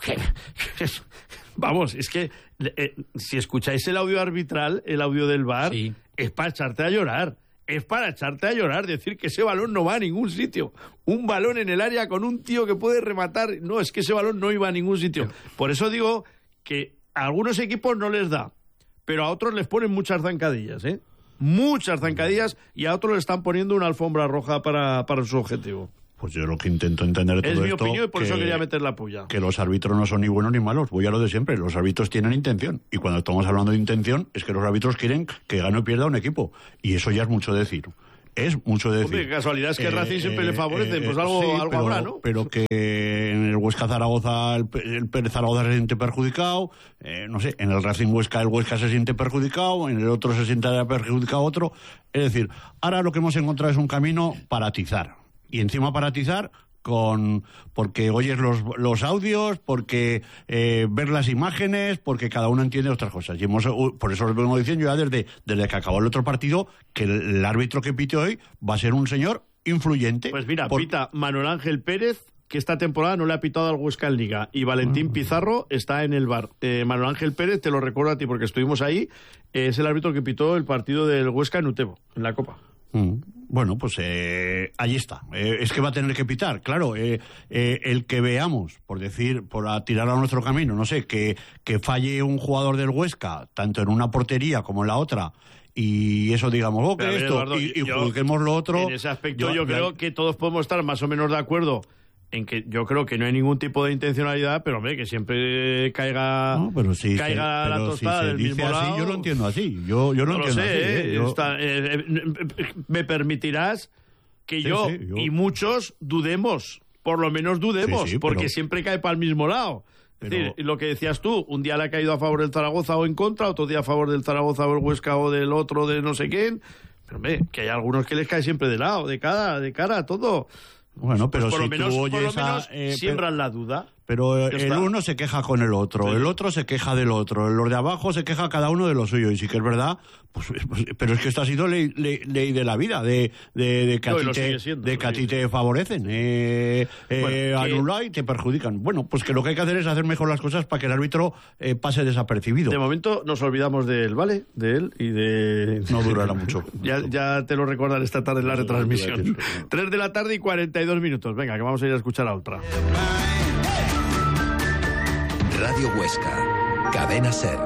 Vamos, es que eh, si escucháis el audio arbitral, el audio del V A R, sí, es para echarte a llorar. Es para echarte a llorar, decir que ese balón no va a ningún sitio. Un balón en el área con un tío que puede rematar. No, es que ese balón no iba a ningún sitio. Por eso digo que a algunos equipos no les da, pero a otros les ponen muchas zancadillas, ¿eh? Muchas zancadillas, y a otros le están poniendo una alfombra roja para, para su objetivo. Pues yo lo que intento entender de todo esto... Es mi esto, opinión y por que, eso quería meter la puya. Que los árbitros no son ni buenos ni malos. Voy a lo de siempre. Los árbitros tienen intención. Y cuando estamos hablando de intención, es que los árbitros quieren que gane o pierda un equipo. Y eso ya es mucho decir. Es mucho decir. Hombre, casualidad es que eh, Racing siempre eh, le favorecen. Eh, pues algo, sí, algo pero, habrá, ¿no? Pero que en el Huesca Zaragoza, el, el Pérez Zaragoza se siente perjudicado. Eh, no sé, en el Racing Huesca, el Huesca se siente perjudicado. En el otro se siente perjudicado otro. Es decir, ahora lo que hemos encontrado es un camino para atizar. Y encima para atizar... con porque oyes los, los audios, porque eh, ver las imágenes, porque cada uno entiende otras cosas. Y hemos, por eso os vengo diciendo ya desde, desde que acabó el otro partido que el, el árbitro que pite hoy va a ser un señor influyente. Pues mira, por... pita Manuel Ángel Pérez, que esta temporada no le ha pitado al Huesca en Liga, y Valentín Pizarro está en el V A R. Eh, Manuel Ángel Pérez, te lo recuerdo a ti porque estuvimos ahí, eh, es el árbitro que pitó el partido del Huesca en Utebo, en la Copa. Mm. Bueno, pues eh, ahí está. Eh, es que va a tener que pitar, claro. Eh, eh, el que veamos, por decir, por tirar a nuestro camino, no sé, que, que falle un jugador del Huesca, tanto en una portería como en la otra, y eso digamos, oh, que esto, Eduardo, y, y yo, juzguemos lo otro. En ese aspecto yo, yo creo que todos podemos estar más o menos de acuerdo en que yo creo que no hay ningún tipo de intencionalidad, pero hombre, que siempre caiga, no, pero sí, caiga sí, la pero tostada si del dice mismo así, lado. Yo lo entiendo así. Yo, yo lo no entiendo lo sé, así. ¿eh? Yo... Está, eh, eh, me permitirás que sí, yo, sí, yo y muchos dudemos, por lo menos dudemos, sí, sí, porque pero... siempre cae para el mismo lado. Pero... Es decir, lo que decías tú, un día le ha caído a favor del Zaragoza o en contra, otro día a favor del Zaragoza o el Huesca o del otro de no sé quién. Pero hombre, que hay algunos que les cae siempre de lado, de cara, de cara a todo. Bueno, pero pues por si lo menos, tú oyes por lo menos a, eh, siembran pero, la duda. Pero el uno se queja con el otro, sí. El otro se queja del otro, los de abajo se queja cada uno de lo suyo. Y sí que es verdad, pues, pues pero es que esto ha sido ley, ley, ley de la vida, de, de, de que a no, ti, te, siendo, de que a ti te favorecen, eh, eh, bueno, anulan y te perjudican. Bueno, pues que lo que hay que hacer es hacer mejor las cosas para que el árbitro eh, pase desapercibido. De momento nos olvidamos de él, ¿vale? De él y de... No durará mucho. Ya, ya te lo recuerdan esta tarde en la retransmisión. Tres de la tarde y cuarenta y dos minutos. Venga, que vamos a ir a escuchar a otra. Radio Huesca, Cadena Ser.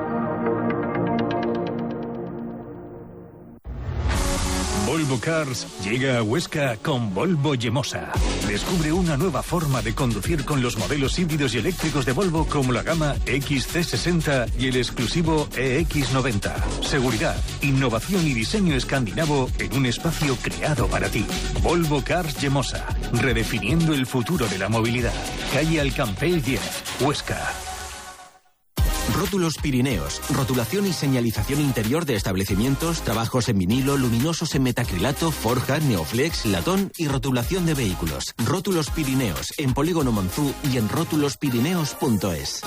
Volvo Cars llega a Huesca con Volvo Yemosa. Descubre una nueva forma de conducir con los modelos híbridos y eléctricos de Volvo como la gama X C sesenta y el exclusivo E X noventa. Seguridad, innovación y diseño escandinavo en un espacio creado para ti. Volvo Cars Yemosa, redefiniendo el futuro de la movilidad. Calle Alcampell diez, Huesca. Rótulos Pirineos, rotulación y señalización interior de establecimientos, trabajos en vinilo, luminosos en metacrilato, forja, neoflex, latón y rotulación de vehículos. Rótulos Pirineos, en Polígono Monzú y en rótulos pirineos punto es.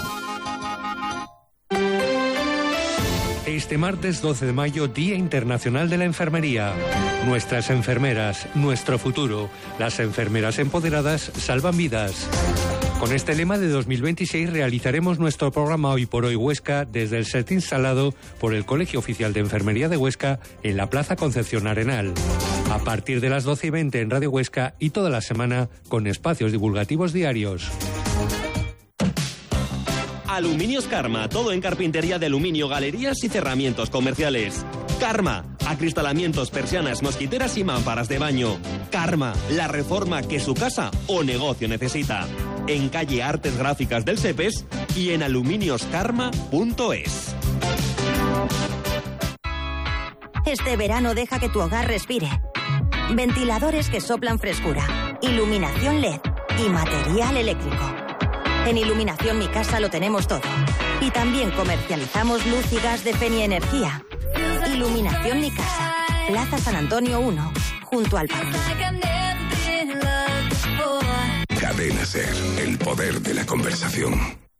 Este martes doce de mayo, Día Internacional de la Enfermería. Nuestras enfermeras, nuestro futuro. Las enfermeras empoderadas salvan vidas. Con este lema de dos mil veintiséis realizaremos nuestro programa Hoy por Hoy Huesca desde el set instalado por el Colegio Oficial de Enfermería de Huesca en la Plaza Concepción Arenal. A partir de las doce y veinte en Radio Huesca y toda la semana con espacios divulgativos diarios. Aluminios Karma, todo en carpintería de aluminio, galerías y cerramientos comerciales. Karma, acristalamientos, persianas, mosquiteras y mámparas de baño. Karma, la reforma que su casa o negocio necesita. En calle Artes Gráficas del Sepes y en aluminios karma punto es. Este verano deja que tu hogar respire. Ventiladores que soplan frescura, iluminación L E D y material eléctrico. En Iluminación Mi Casa lo tenemos todo. Y también comercializamos luz y gas de Fenia Energía. Iluminación Mi Casa, Plaza San Antonio uno, junto al parque. Cadena Ser, el poder de la conversación.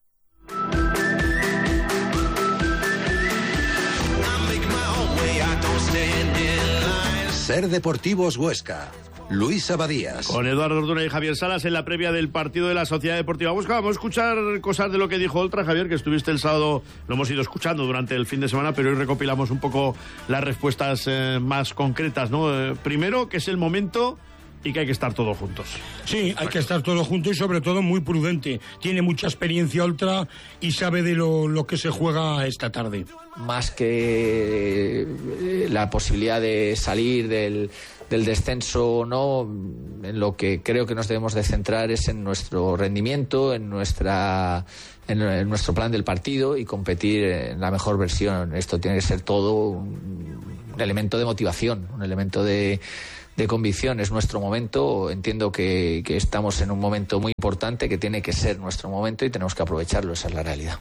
Ser Deportivos Huesca. Luis Abadías. Con Eduardo Orduna y Javier Salas en la previa del partido de la Sociedad Deportiva Huesca. Vamos a escuchar cosas de lo que dijo Oltra, Javier, que estuviste el sábado, lo hemos ido escuchando durante el fin de semana, pero hoy recopilamos un poco las respuestas eh, más concretas, ¿no? Eh, primero, que es el momento y que hay que estar todos juntos. Sí, hay que estar todos juntos y sobre todo muy prudente. Tiene mucha experiencia Oltra y sabe de lo, lo que se juega esta tarde. Más que la posibilidad de salir del, del descenso o no, en lo que creo que nos debemos de centrar es en nuestro rendimiento, en nuestra en, en nuestro plan del partido y competir en la mejor versión. Esto tiene que ser todo un, un elemento de motivación, un elemento de de convicción. Es nuestro momento. Entiendo que, que estamos en un momento muy importante, que tiene que ser nuestro momento y tenemos que aprovecharlo. Esa es la realidad.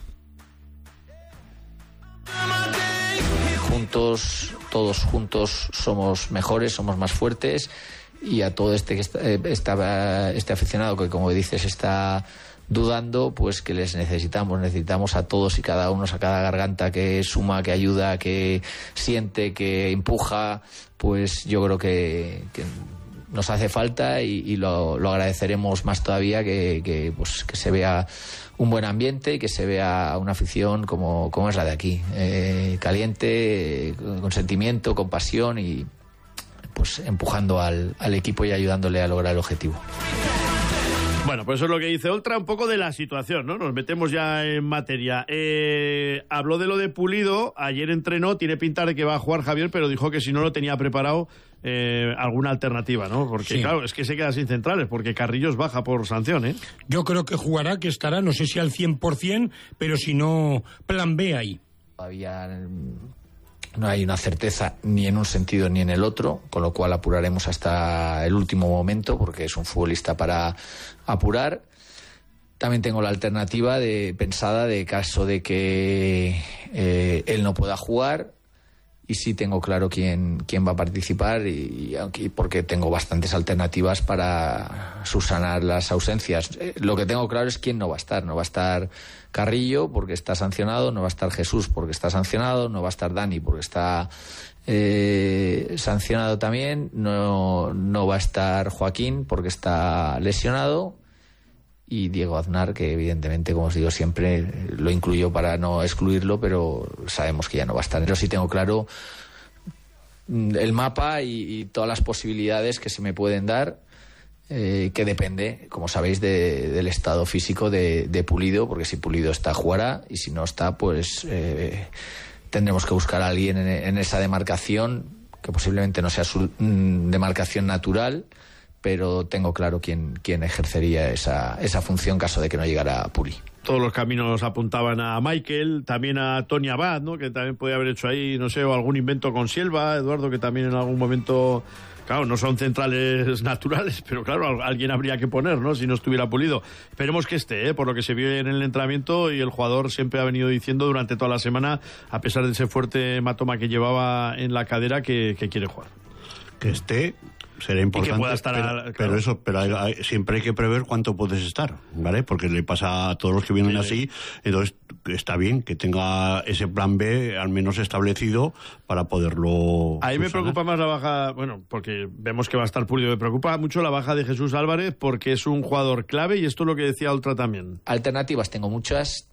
Juntos, todos juntos somos mejores, somos más fuertes, y a todo este que está, está, este aficionado que, como dices, está dudando, pues que les necesitamos, necesitamos a todos y cada uno, a cada garganta que suma, que ayuda, que siente, que empuja, pues yo creo que, que nos hace falta y, y lo, lo agradeceremos más todavía, que, que, pues, que se vea un buen ambiente y que se vea una afición como, como es la de aquí, eh, caliente, eh, con sentimiento, con pasión y pues empujando al, al equipo y ayudándole a lograr el objetivo. Bueno, pues eso es lo que dice Oltra, un poco de la situación, ¿no? Nos metemos ya en materia. Eh, habló de lo de Pulido, ayer entrenó, tiene pinta de que va a jugar Javier, pero dijo que si no lo tenía preparado eh, alguna alternativa, ¿no? Porque, sí, claro, es que se queda sin centrales, porque Carrillos baja por sanción, ¿eh? Yo creo que jugará, que estará, no sé si al cien por ciento, pero si no, plan B ahí. Todavía no hay una certeza ni en un sentido ni en el otro, con lo cual apuraremos hasta el último momento, porque es un futbolista para apurar. También tengo la alternativa de pensada de caso de que eh, él no pueda jugar, y sí tengo claro quién, quién va a participar, y, y aunque, porque tengo bastantes alternativas para subsanar las ausencias. Eh, lo que tengo claro es quién no va a estar. No va a estar Carrillo porque está sancionado, no va a estar Jesús porque está sancionado, no va a estar Dani porque está eh, sancionado también, no, no va a estar Joaquín porque está lesionado, y Diego Aznar, que evidentemente, como os digo siempre, lo incluyo para no excluirlo, pero sabemos que ya no va a estar. Pero sí tengo claro el mapa y, y todas las posibilidades que se me pueden dar, eh, que depende, como sabéis, de, del estado físico de, de Pulido, porque si Pulido está, jugará, y si no está, pues eh, tendremos que buscar a alguien en, en esa demarcación, que posiblemente no sea su mm, demarcación natural, pero tengo claro quién, quién ejercería esa, esa función caso de que no llegara Puri. Todos los caminos apuntaban a Michael, también a Tony Abad, ¿no? Que también podía haber hecho ahí, no sé, o algún invento con Silva, Eduardo, que también en algún momento, claro, no son centrales naturales, pero claro, alguien habría que poner, ¿no? Si no estuviera Pulido. Esperemos que esté, ¿eh? Por lo que se vio en el entrenamiento, y el jugador siempre ha venido diciendo durante toda la semana, a pesar de ese fuerte hematoma que llevaba en la cadera, que, que quiere jugar. Que esté... será importante, y que pueda estar pero, a, claro. pero eso, pero hay, hay, siempre hay que prever cuánto puedes estar, ¿vale? Porque le pasa a todos los que vienen sí, así, entonces está bien que tenga ese plan B al menos establecido para poderlo... Ahí me subsanar. preocupa más la baja, bueno, porque vemos que va a estar Pulido, me preocupa mucho la baja de Jesús Álvarez, porque es un jugador clave, y esto es lo que decía Oltra también. Alternativas tengo muchas.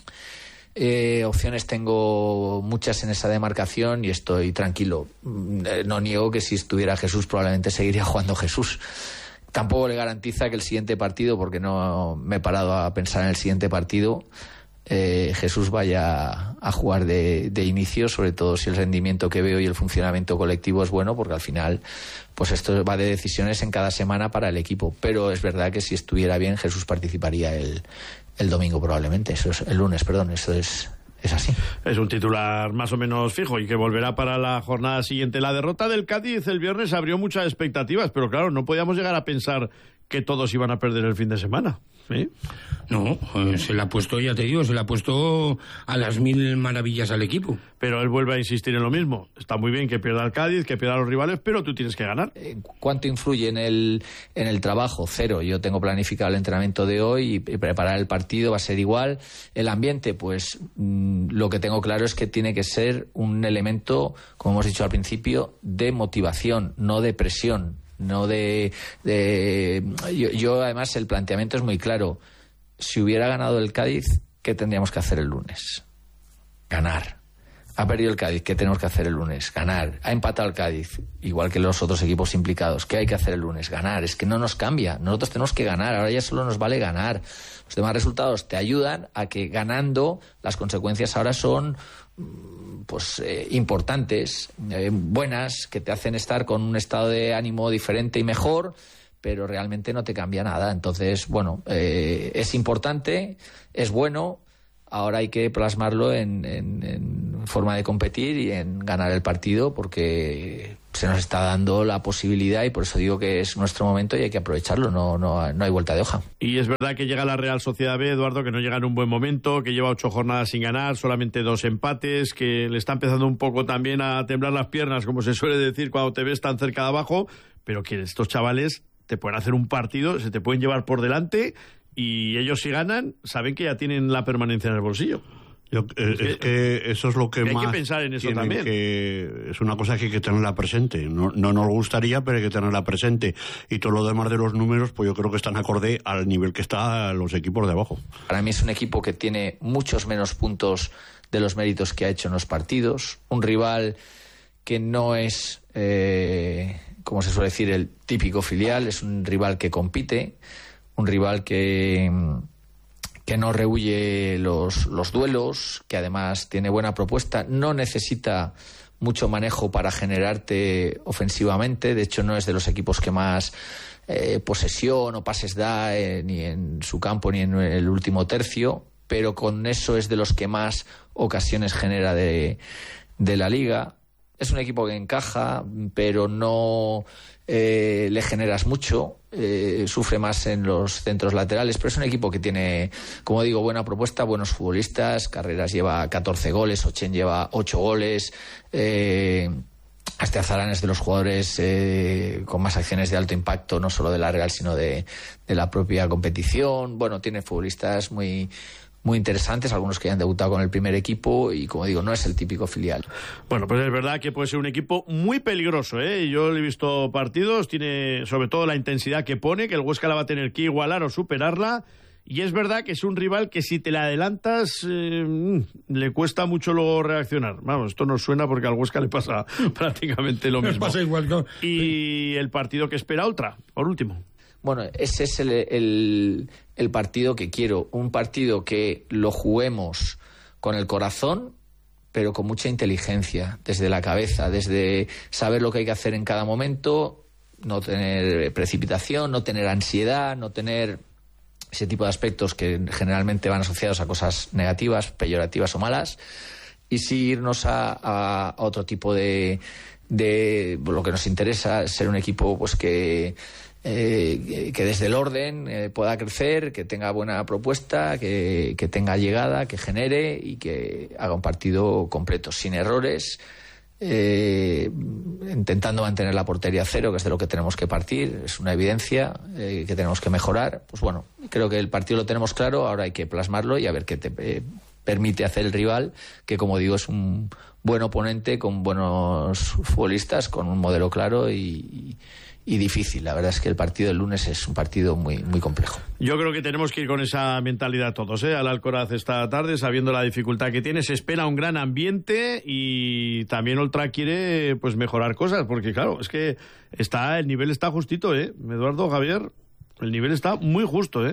Eh, opciones tengo muchas en esa demarcación y estoy tranquilo. No niego que si estuviera Jesús probablemente seguiría jugando Jesús. Tampoco le garantiza que el siguiente partido, porque no me he parado a pensar en el siguiente partido, eh, Jesús vaya a jugar de, de inicio, sobre todo si el rendimiento que veo y el funcionamiento colectivo es bueno, porque al final pues esto va de decisiones en cada semana para el equipo. Pero es verdad que si estuviera bien, Jesús participaría el, el domingo probablemente, eso es el lunes, perdón, eso es... Es así. Es un titular más o menos fijo y que volverá para la jornada siguiente. La derrota del Cádiz el viernes abrió muchas expectativas, pero claro, no podíamos llegar a pensar que todos iban a perder el fin de semana. ¿Sí? No, eh, se le ha puesto, ya te digo, se le ha puesto a las mil maravillas al equipo. Pero él vuelve a insistir en lo mismo. Está muy bien que pierda el Cádiz, que pierda a los rivales, pero tú tienes que ganar. ¿Cuánto influye en el, en el trabajo? Cero. Yo tengo planificado el entrenamiento de hoy y preparar el partido va a ser igual. El ambiente, pues mmm, lo que tengo claro es que tiene que ser un elemento, como hemos dicho al principio, de motivación, no de presión. No de, de yo, yo además el planteamiento es muy claro. Si hubiera ganado el Cádiz, ¿qué tendríamos que hacer el lunes? Ganar. Ha perdido el Cádiz, ¿qué tenemos que hacer el lunes? Ganar. Ha empatado el Cádiz, igual que los otros equipos implicados. ¿Qué hay que hacer el lunes? Ganar. Es que no nos cambia. Nosotros tenemos que ganar. Ahora ya solo nos vale ganar. Los demás resultados te ayudan a que ganando las consecuencias ahora son pues eh, importantes, eh, buenas, que te hacen estar con un estado de ánimo diferente y mejor, pero realmente no te cambia nada. Entonces, bueno, eh, es importante, es bueno. Ahora hay que plasmarlo en, en, en forma de competir y en ganar el partido, porque se nos está dando la posibilidad y por eso digo que es nuestro momento y hay que aprovecharlo, no, no, no hay vuelta de hoja. Y es verdad que llega la Real Sociedad B, Eduardo, que no llega en un buen momento, que lleva ocho jornadas sin ganar, solamente dos empates, que le está empezando un poco también a temblar las piernas, como se suele decir cuando te ves tan cerca de abajo, pero que estos chavales te pueden hacer un partido, se te pueden llevar por delante. Y ellos si ganan, saben que ya tienen la permanencia en el bolsillo. Yo, eh, es, que, es que eso es lo que que más... Hay que pensar en eso también. Que es una cosa que hay que tenerla presente. No, no nos gustaría, pero hay que tenerla presente. Y todo lo demás de los números, pues yo creo que están acorde al nivel que están los equipos de abajo. Para mí es un equipo que tiene muchos menos puntos de los méritos que ha hecho en los partidos. Un rival que no es, eh, como se suele decir, el típico filial. Es un rival que compite. Un rival que, que no rehúye los, los duelos, que además tiene buena propuesta, no necesita mucho manejo para generarte ofensivamente. De hecho, no es de los equipos que más eh, posesión o pases da, eh, ni en su campo ni en el último tercio, pero con eso es de los que más ocasiones genera de, de la liga. Es un equipo que encaja, pero no eh, le generas mucho, eh, sufre más en los centros laterales, pero es un equipo que tiene, como digo, buena propuesta, buenos futbolistas. Carreras lleva catorce goles, Ochen lleva ocho goles, eh, Asteazarán es de los jugadores eh, con más acciones de alto impacto, no solo de la Real, sino de, de la propia competición. Bueno, tiene futbolistas muy... muy interesantes, algunos que ya han debutado con el primer equipo y, como digo, no es el típico filial. Bueno, pues es verdad que puede ser un equipo muy peligroso, ¿eh? Yo le he visto partidos, tiene sobre todo la intensidad que pone, que el Huesca la va a tener que igualar o superarla, y es verdad que es un rival que si te le adelantas eh, le cuesta mucho luego reaccionar. Vamos, esto no suena porque al Huesca le pasa prácticamente lo mismo. Le pasa igual, ¿no? Y el partido que espera Ultra, por último. Bueno, ese es el, el, el partido que quiero. Un partido que lo juguemos con el corazón, pero con mucha inteligencia, desde la cabeza, desde saber lo que hay que hacer en cada momento, no tener precipitación, no tener ansiedad, no tener ese tipo de aspectos que generalmente van asociados a cosas negativas, peyorativas o malas, y sí irnos a, a, a otro tipo de, de... Lo que nos interesa, ser un equipo pues que... Eh, que desde el orden eh, pueda crecer, que tenga buena propuesta, que, que tenga llegada, que genere y que haga un partido completo, sin errores, eh, intentando mantener la portería cero, que es de lo que tenemos que partir, es una evidencia eh, que tenemos que mejorar. Pues bueno, creo que el partido lo tenemos claro, ahora hay que plasmarlo y a ver qué te eh, permite hacer el rival, que como digo es un buen oponente con buenos futbolistas, con un modelo claro y, y difícil. La verdad es que el partido del lunes es un partido muy, muy complejo. Yo creo que tenemos que ir con esa mentalidad todos, ¿eh? Al Alcoraz esta tarde, sabiendo la dificultad que tiene, se espera un gran ambiente y también Oltra quiere pues mejorar cosas, porque claro, es que está el nivel está justito, ¿eh? Eduardo, Javier, el nivel está muy justo, ¿eh?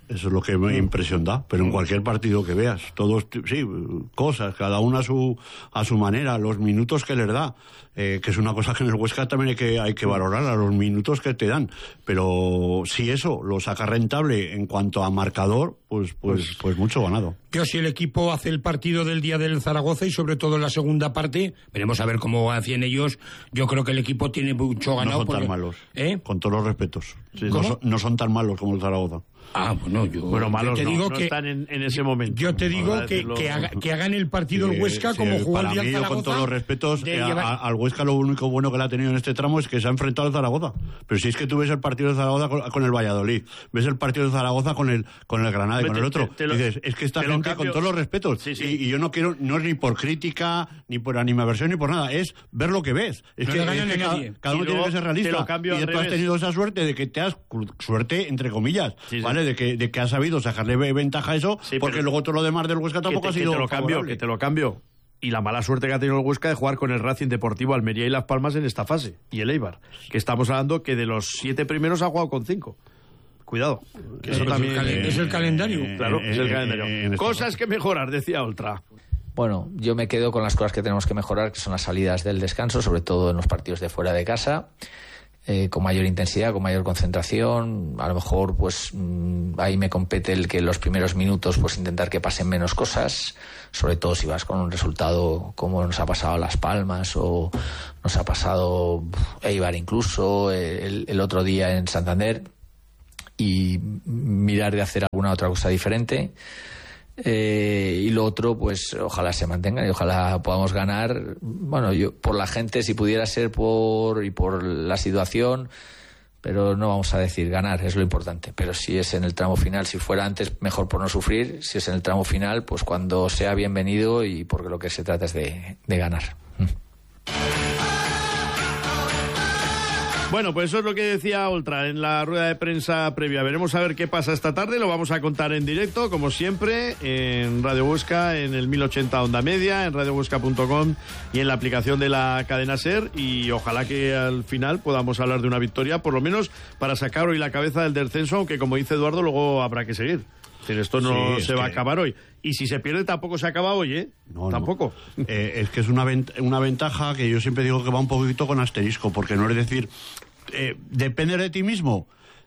Eso es lo que me impresión da, pero en cualquier partido que veas, todos, sí, cosas, cada uno a su a su manera, los minutos que les da, eh, que es una cosa que en el Huesca también hay que hay que valorar, a los minutos que te dan, pero si eso lo saca rentable en cuanto a marcador, pues pues pues, pues mucho ganado. Yo, si el equipo hace el partido del día del Zaragoza y sobre todo en la segunda parte, veremos a ver cómo hacían ellos. Yo creo que el equipo tiene mucho ganado. No son porque... tan malos, ¿eh? Con todos los respetos. Sí, no, son, no son tan malos como el Zaragoza. Ah, bueno, yo... Bueno, malos te no, digo no que, están en, en ese momento. Yo te digo Ahora que, decirlo... que, haga, que hagan el partido Sí, el Huesca sí, como jugó el día para del mí, Zaragoza. con todos los respetos, eh, llevar... a, al Huesca lo único bueno que le ha tenido en este tramo es que se ha enfrentado al Zaragoza. Pero si es que tú ves el partido de Zaragoza con, con el Valladolid, ves el partido de Zaragoza con el con el Granada y con el otro, te, te lo, dices, es que esta gente, con todos los respetos, sí, sí. Y, y yo no quiero, no es ni por crítica, ni por animaversión, ni por nada, es ver lo que ves. Es no que, es que cada, cada uno tiene que ser realista. Y tú has tenido esa suerte de que te has, suerte entre comillas, sí, ¿vale? Sí. De que de que has sabido sacarle ventaja a eso, sí, porque luego todo lo demás del Huesca tampoco te, ha sido que te lo cambio, que te lo cambio. Y la mala suerte que ha tenido el Huesca de jugar con el Racing Deportivo Almería y Las Palmas en esta fase, y el Eibar, que estamos hablando que de los siete primeros ha jugado con cinco. Cuidado, que eso eh, también es el, es el calendario. Claro, eh, es el eh, calendario. eh, eh, Cosas que mejorar, decía Oltra. Bueno, yo me quedo con las cosas que tenemos que mejorar, que son las salidas del descanso, sobre todo en los partidos de fuera de casa. Eh, con mayor intensidad, con mayor concentración. A lo mejor, pues mmm, ahí me compete el que en los primeros minutos, pues intentar que pasen menos cosas, sobre todo si vas con un resultado como nos ha pasado a Las Palmas o nos ha pasado Eibar incluso el, el otro día en Santander, y mirar de hacer alguna otra cosa diferente. Eh, y lo otro, pues ojalá se mantengan y ojalá podamos ganar. Bueno, yo por la gente, si pudiera ser por y por la situación, pero no vamos a decir ganar, es lo importante. Pero si es en el tramo final, si fuera antes, mejor por no sufrir. Si es en el tramo final, pues cuando sea bienvenido, y porque lo que se trata es de, de ganar. Bueno, pues eso es lo que decía Oltra en la rueda de prensa previa. Veremos a ver qué pasa esta tarde. Lo vamos a contar en directo, como siempre, en Radio Huesca, en el mil ochenta Onda Media, en radio huesca punto com y en la aplicación de la cadena SER. Y ojalá que al final podamos hablar de una victoria, por lo menos para sacar hoy la cabeza del descenso, aunque como dice Eduardo, luego habrá que seguir. Es decir, esto no sí, se va que... a acabar hoy. Y si se pierde tampoco se acaba hoy, ¿eh? No, tampoco. No. Eh, es que es una, vent una ventaja que yo siempre digo que va un poquito con asterisco, porque no es decir, eh, depende de ti mismo.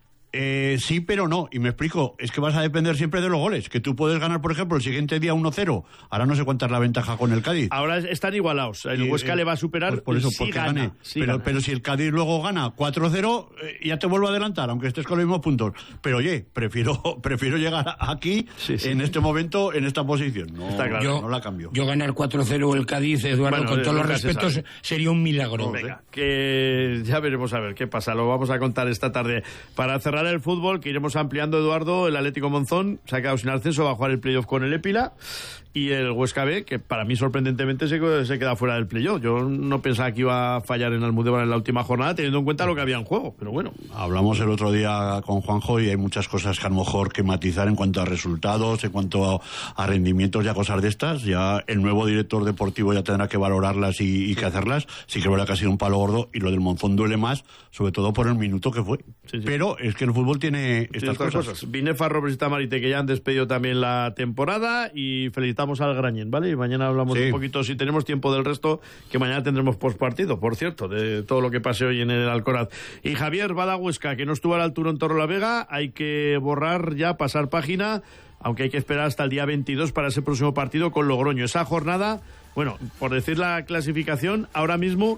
Eh, sí, pero no. Y me explico, es que vas a depender siempre de los goles. Que tú puedes ganar, por ejemplo, el siguiente día uno cero. Ahora no sé cuánta es la ventaja con el Cádiz. Ahora están igualados. El Huesca eh, le va a superar. Pues por eso, sí porque gana, gane. Sí pero, gana. pero si el Cádiz luego gana cuatro cero, eh, ya te vuelvo a adelantar, aunque estés con los mismos puntos. Pero oye, prefiero prefiero llegar aquí, sí, sí. en este momento, en esta posición. No, Está claro. yo, no la cambio. Yo ganar cuatro cero el Cádiz, Eduardo, bueno, con todos los respetos, se sería un milagro. No, venga, que ya veremos a ver qué pasa. Lo vamos a contar esta tarde. Para cerrar el fútbol, que iremos ampliando, Eduardo, el Atlético Monzón se ha quedado sin ascenso, va a jugar el playoff con el Épila, y el Huesca B, que para mí sorprendentemente se, se queda fuera del playoff. Yo no pensaba que iba a fallar en Almudévar en la última jornada, teniendo en cuenta lo que había en juego, pero bueno. Hablamos el otro día con Juanjo y hay muchas cosas que a lo mejor que matizar en cuanto a resultados, en cuanto a, a rendimientos y a cosas de estas. Ya el nuevo director deportivo ya tendrá que valorarlas y, y que hacerlas. Sí que es verdad que ha sido un palo gordo, y lo del Monzón duele más, sobre todo por el minuto que fue. Sí, sí. Pero es que el fútbol tiene estas cosas. cosas. Binefa, Robres y Tamarite, que ya han despedido también la temporada, y felicitamos al Grañén, ¿vale? Y mañana hablamos sí. un poquito, si tenemos tiempo, del resto, que mañana tendremos postpartido, por cierto, de todo lo que pase hoy en el Alcoraz. Y Javier Bada Huesca, que no estuvo a la altura en Torrelavega, hay que borrar ya, pasar página, aunque hay que esperar hasta el día veintidós para ese próximo partido con Logroño. Esa jornada, bueno, por decir la clasificación, ahora mismo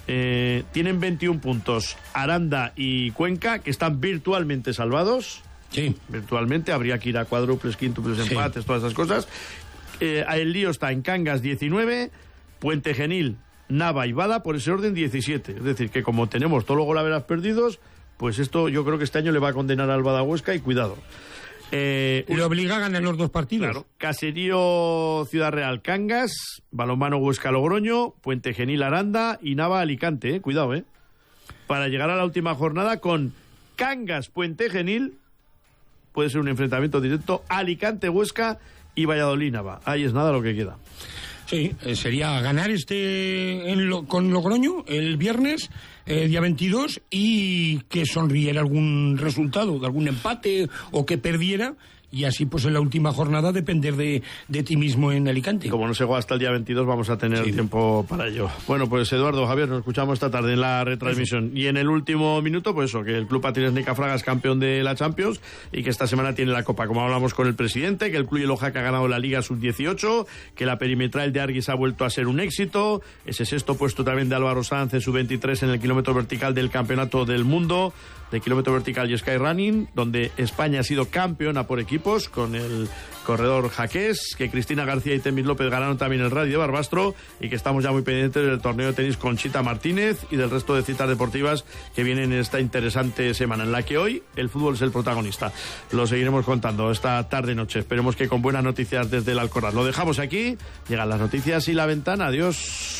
eh, tienen veintiún puntos Aranda y Cuenca, que están virtualmente salvados. Sí. Virtualmente, habría que ir a cuádruples, quíntuples, sí. empates, todas esas cosas. Eh, el lío está en Cangas diecinueve, Puente Genil, Nava y Bada por ese orden diecisiete. Es decir, que como tenemos todos los golaveras perdidos, pues esto yo creo que este año le va a condenar al Bada Huesca, y cuidado. Eh, le obliga a ganar los dos partidos. Claro. Caserío Ciudad Real Cangas, Balonmano Huesca Logroño, Puente Genil Aranda y Nava Alicante, eh. cuidado, eh. Para llegar a la última jornada con Cangas Puente Genil, puede ser un enfrentamiento directo, Alicante Huesca y Valladolid Nava. Ahí es nada lo que queda. Sí, eh, sería ganar este en lo, con Logroño el viernes, eh, día veintidós, y que sonriera algún resultado, de algún empate o que perdiera. Y así, pues en la última jornada, depender de, de ti mismo en Alicante. Como no se juega hasta el día veintidós, vamos a tener sí. tiempo para ello. Bueno, pues Eduardo, Javier, nos escuchamos esta tarde en la retransmisión. Sí. Y en el último minuto, pues eso, que el Club Patines Nicafraga es campeón de la Champions y que esta semana tiene la Copa. Como hablamos con el presidente, que el Club Loja que ha ganado la Liga sub dieciocho, que la perimetral de Arguis ha vuelto a ser un éxito, ese sexto puesto también de Álvaro Sanz en sub veintitrés en el kilómetro vertical del Campeonato del Mundo de kilómetro vertical y skyrunning, donde España ha sido campeona por equipos con el corredor Jaqués, que Cristina García y Temis López ganaron también el Rally de Barbastro, y que estamos ya muy pendientes del torneo de tenis Conchita Martínez y del resto de citas deportivas que vienen en esta interesante semana, en la que hoy el fútbol es el protagonista. Lo seguiremos contando esta tarde-noche. Esperemos que con buenas noticias desde el Alcoraz. Lo dejamos aquí, llegan las noticias y la ventana. Adiós.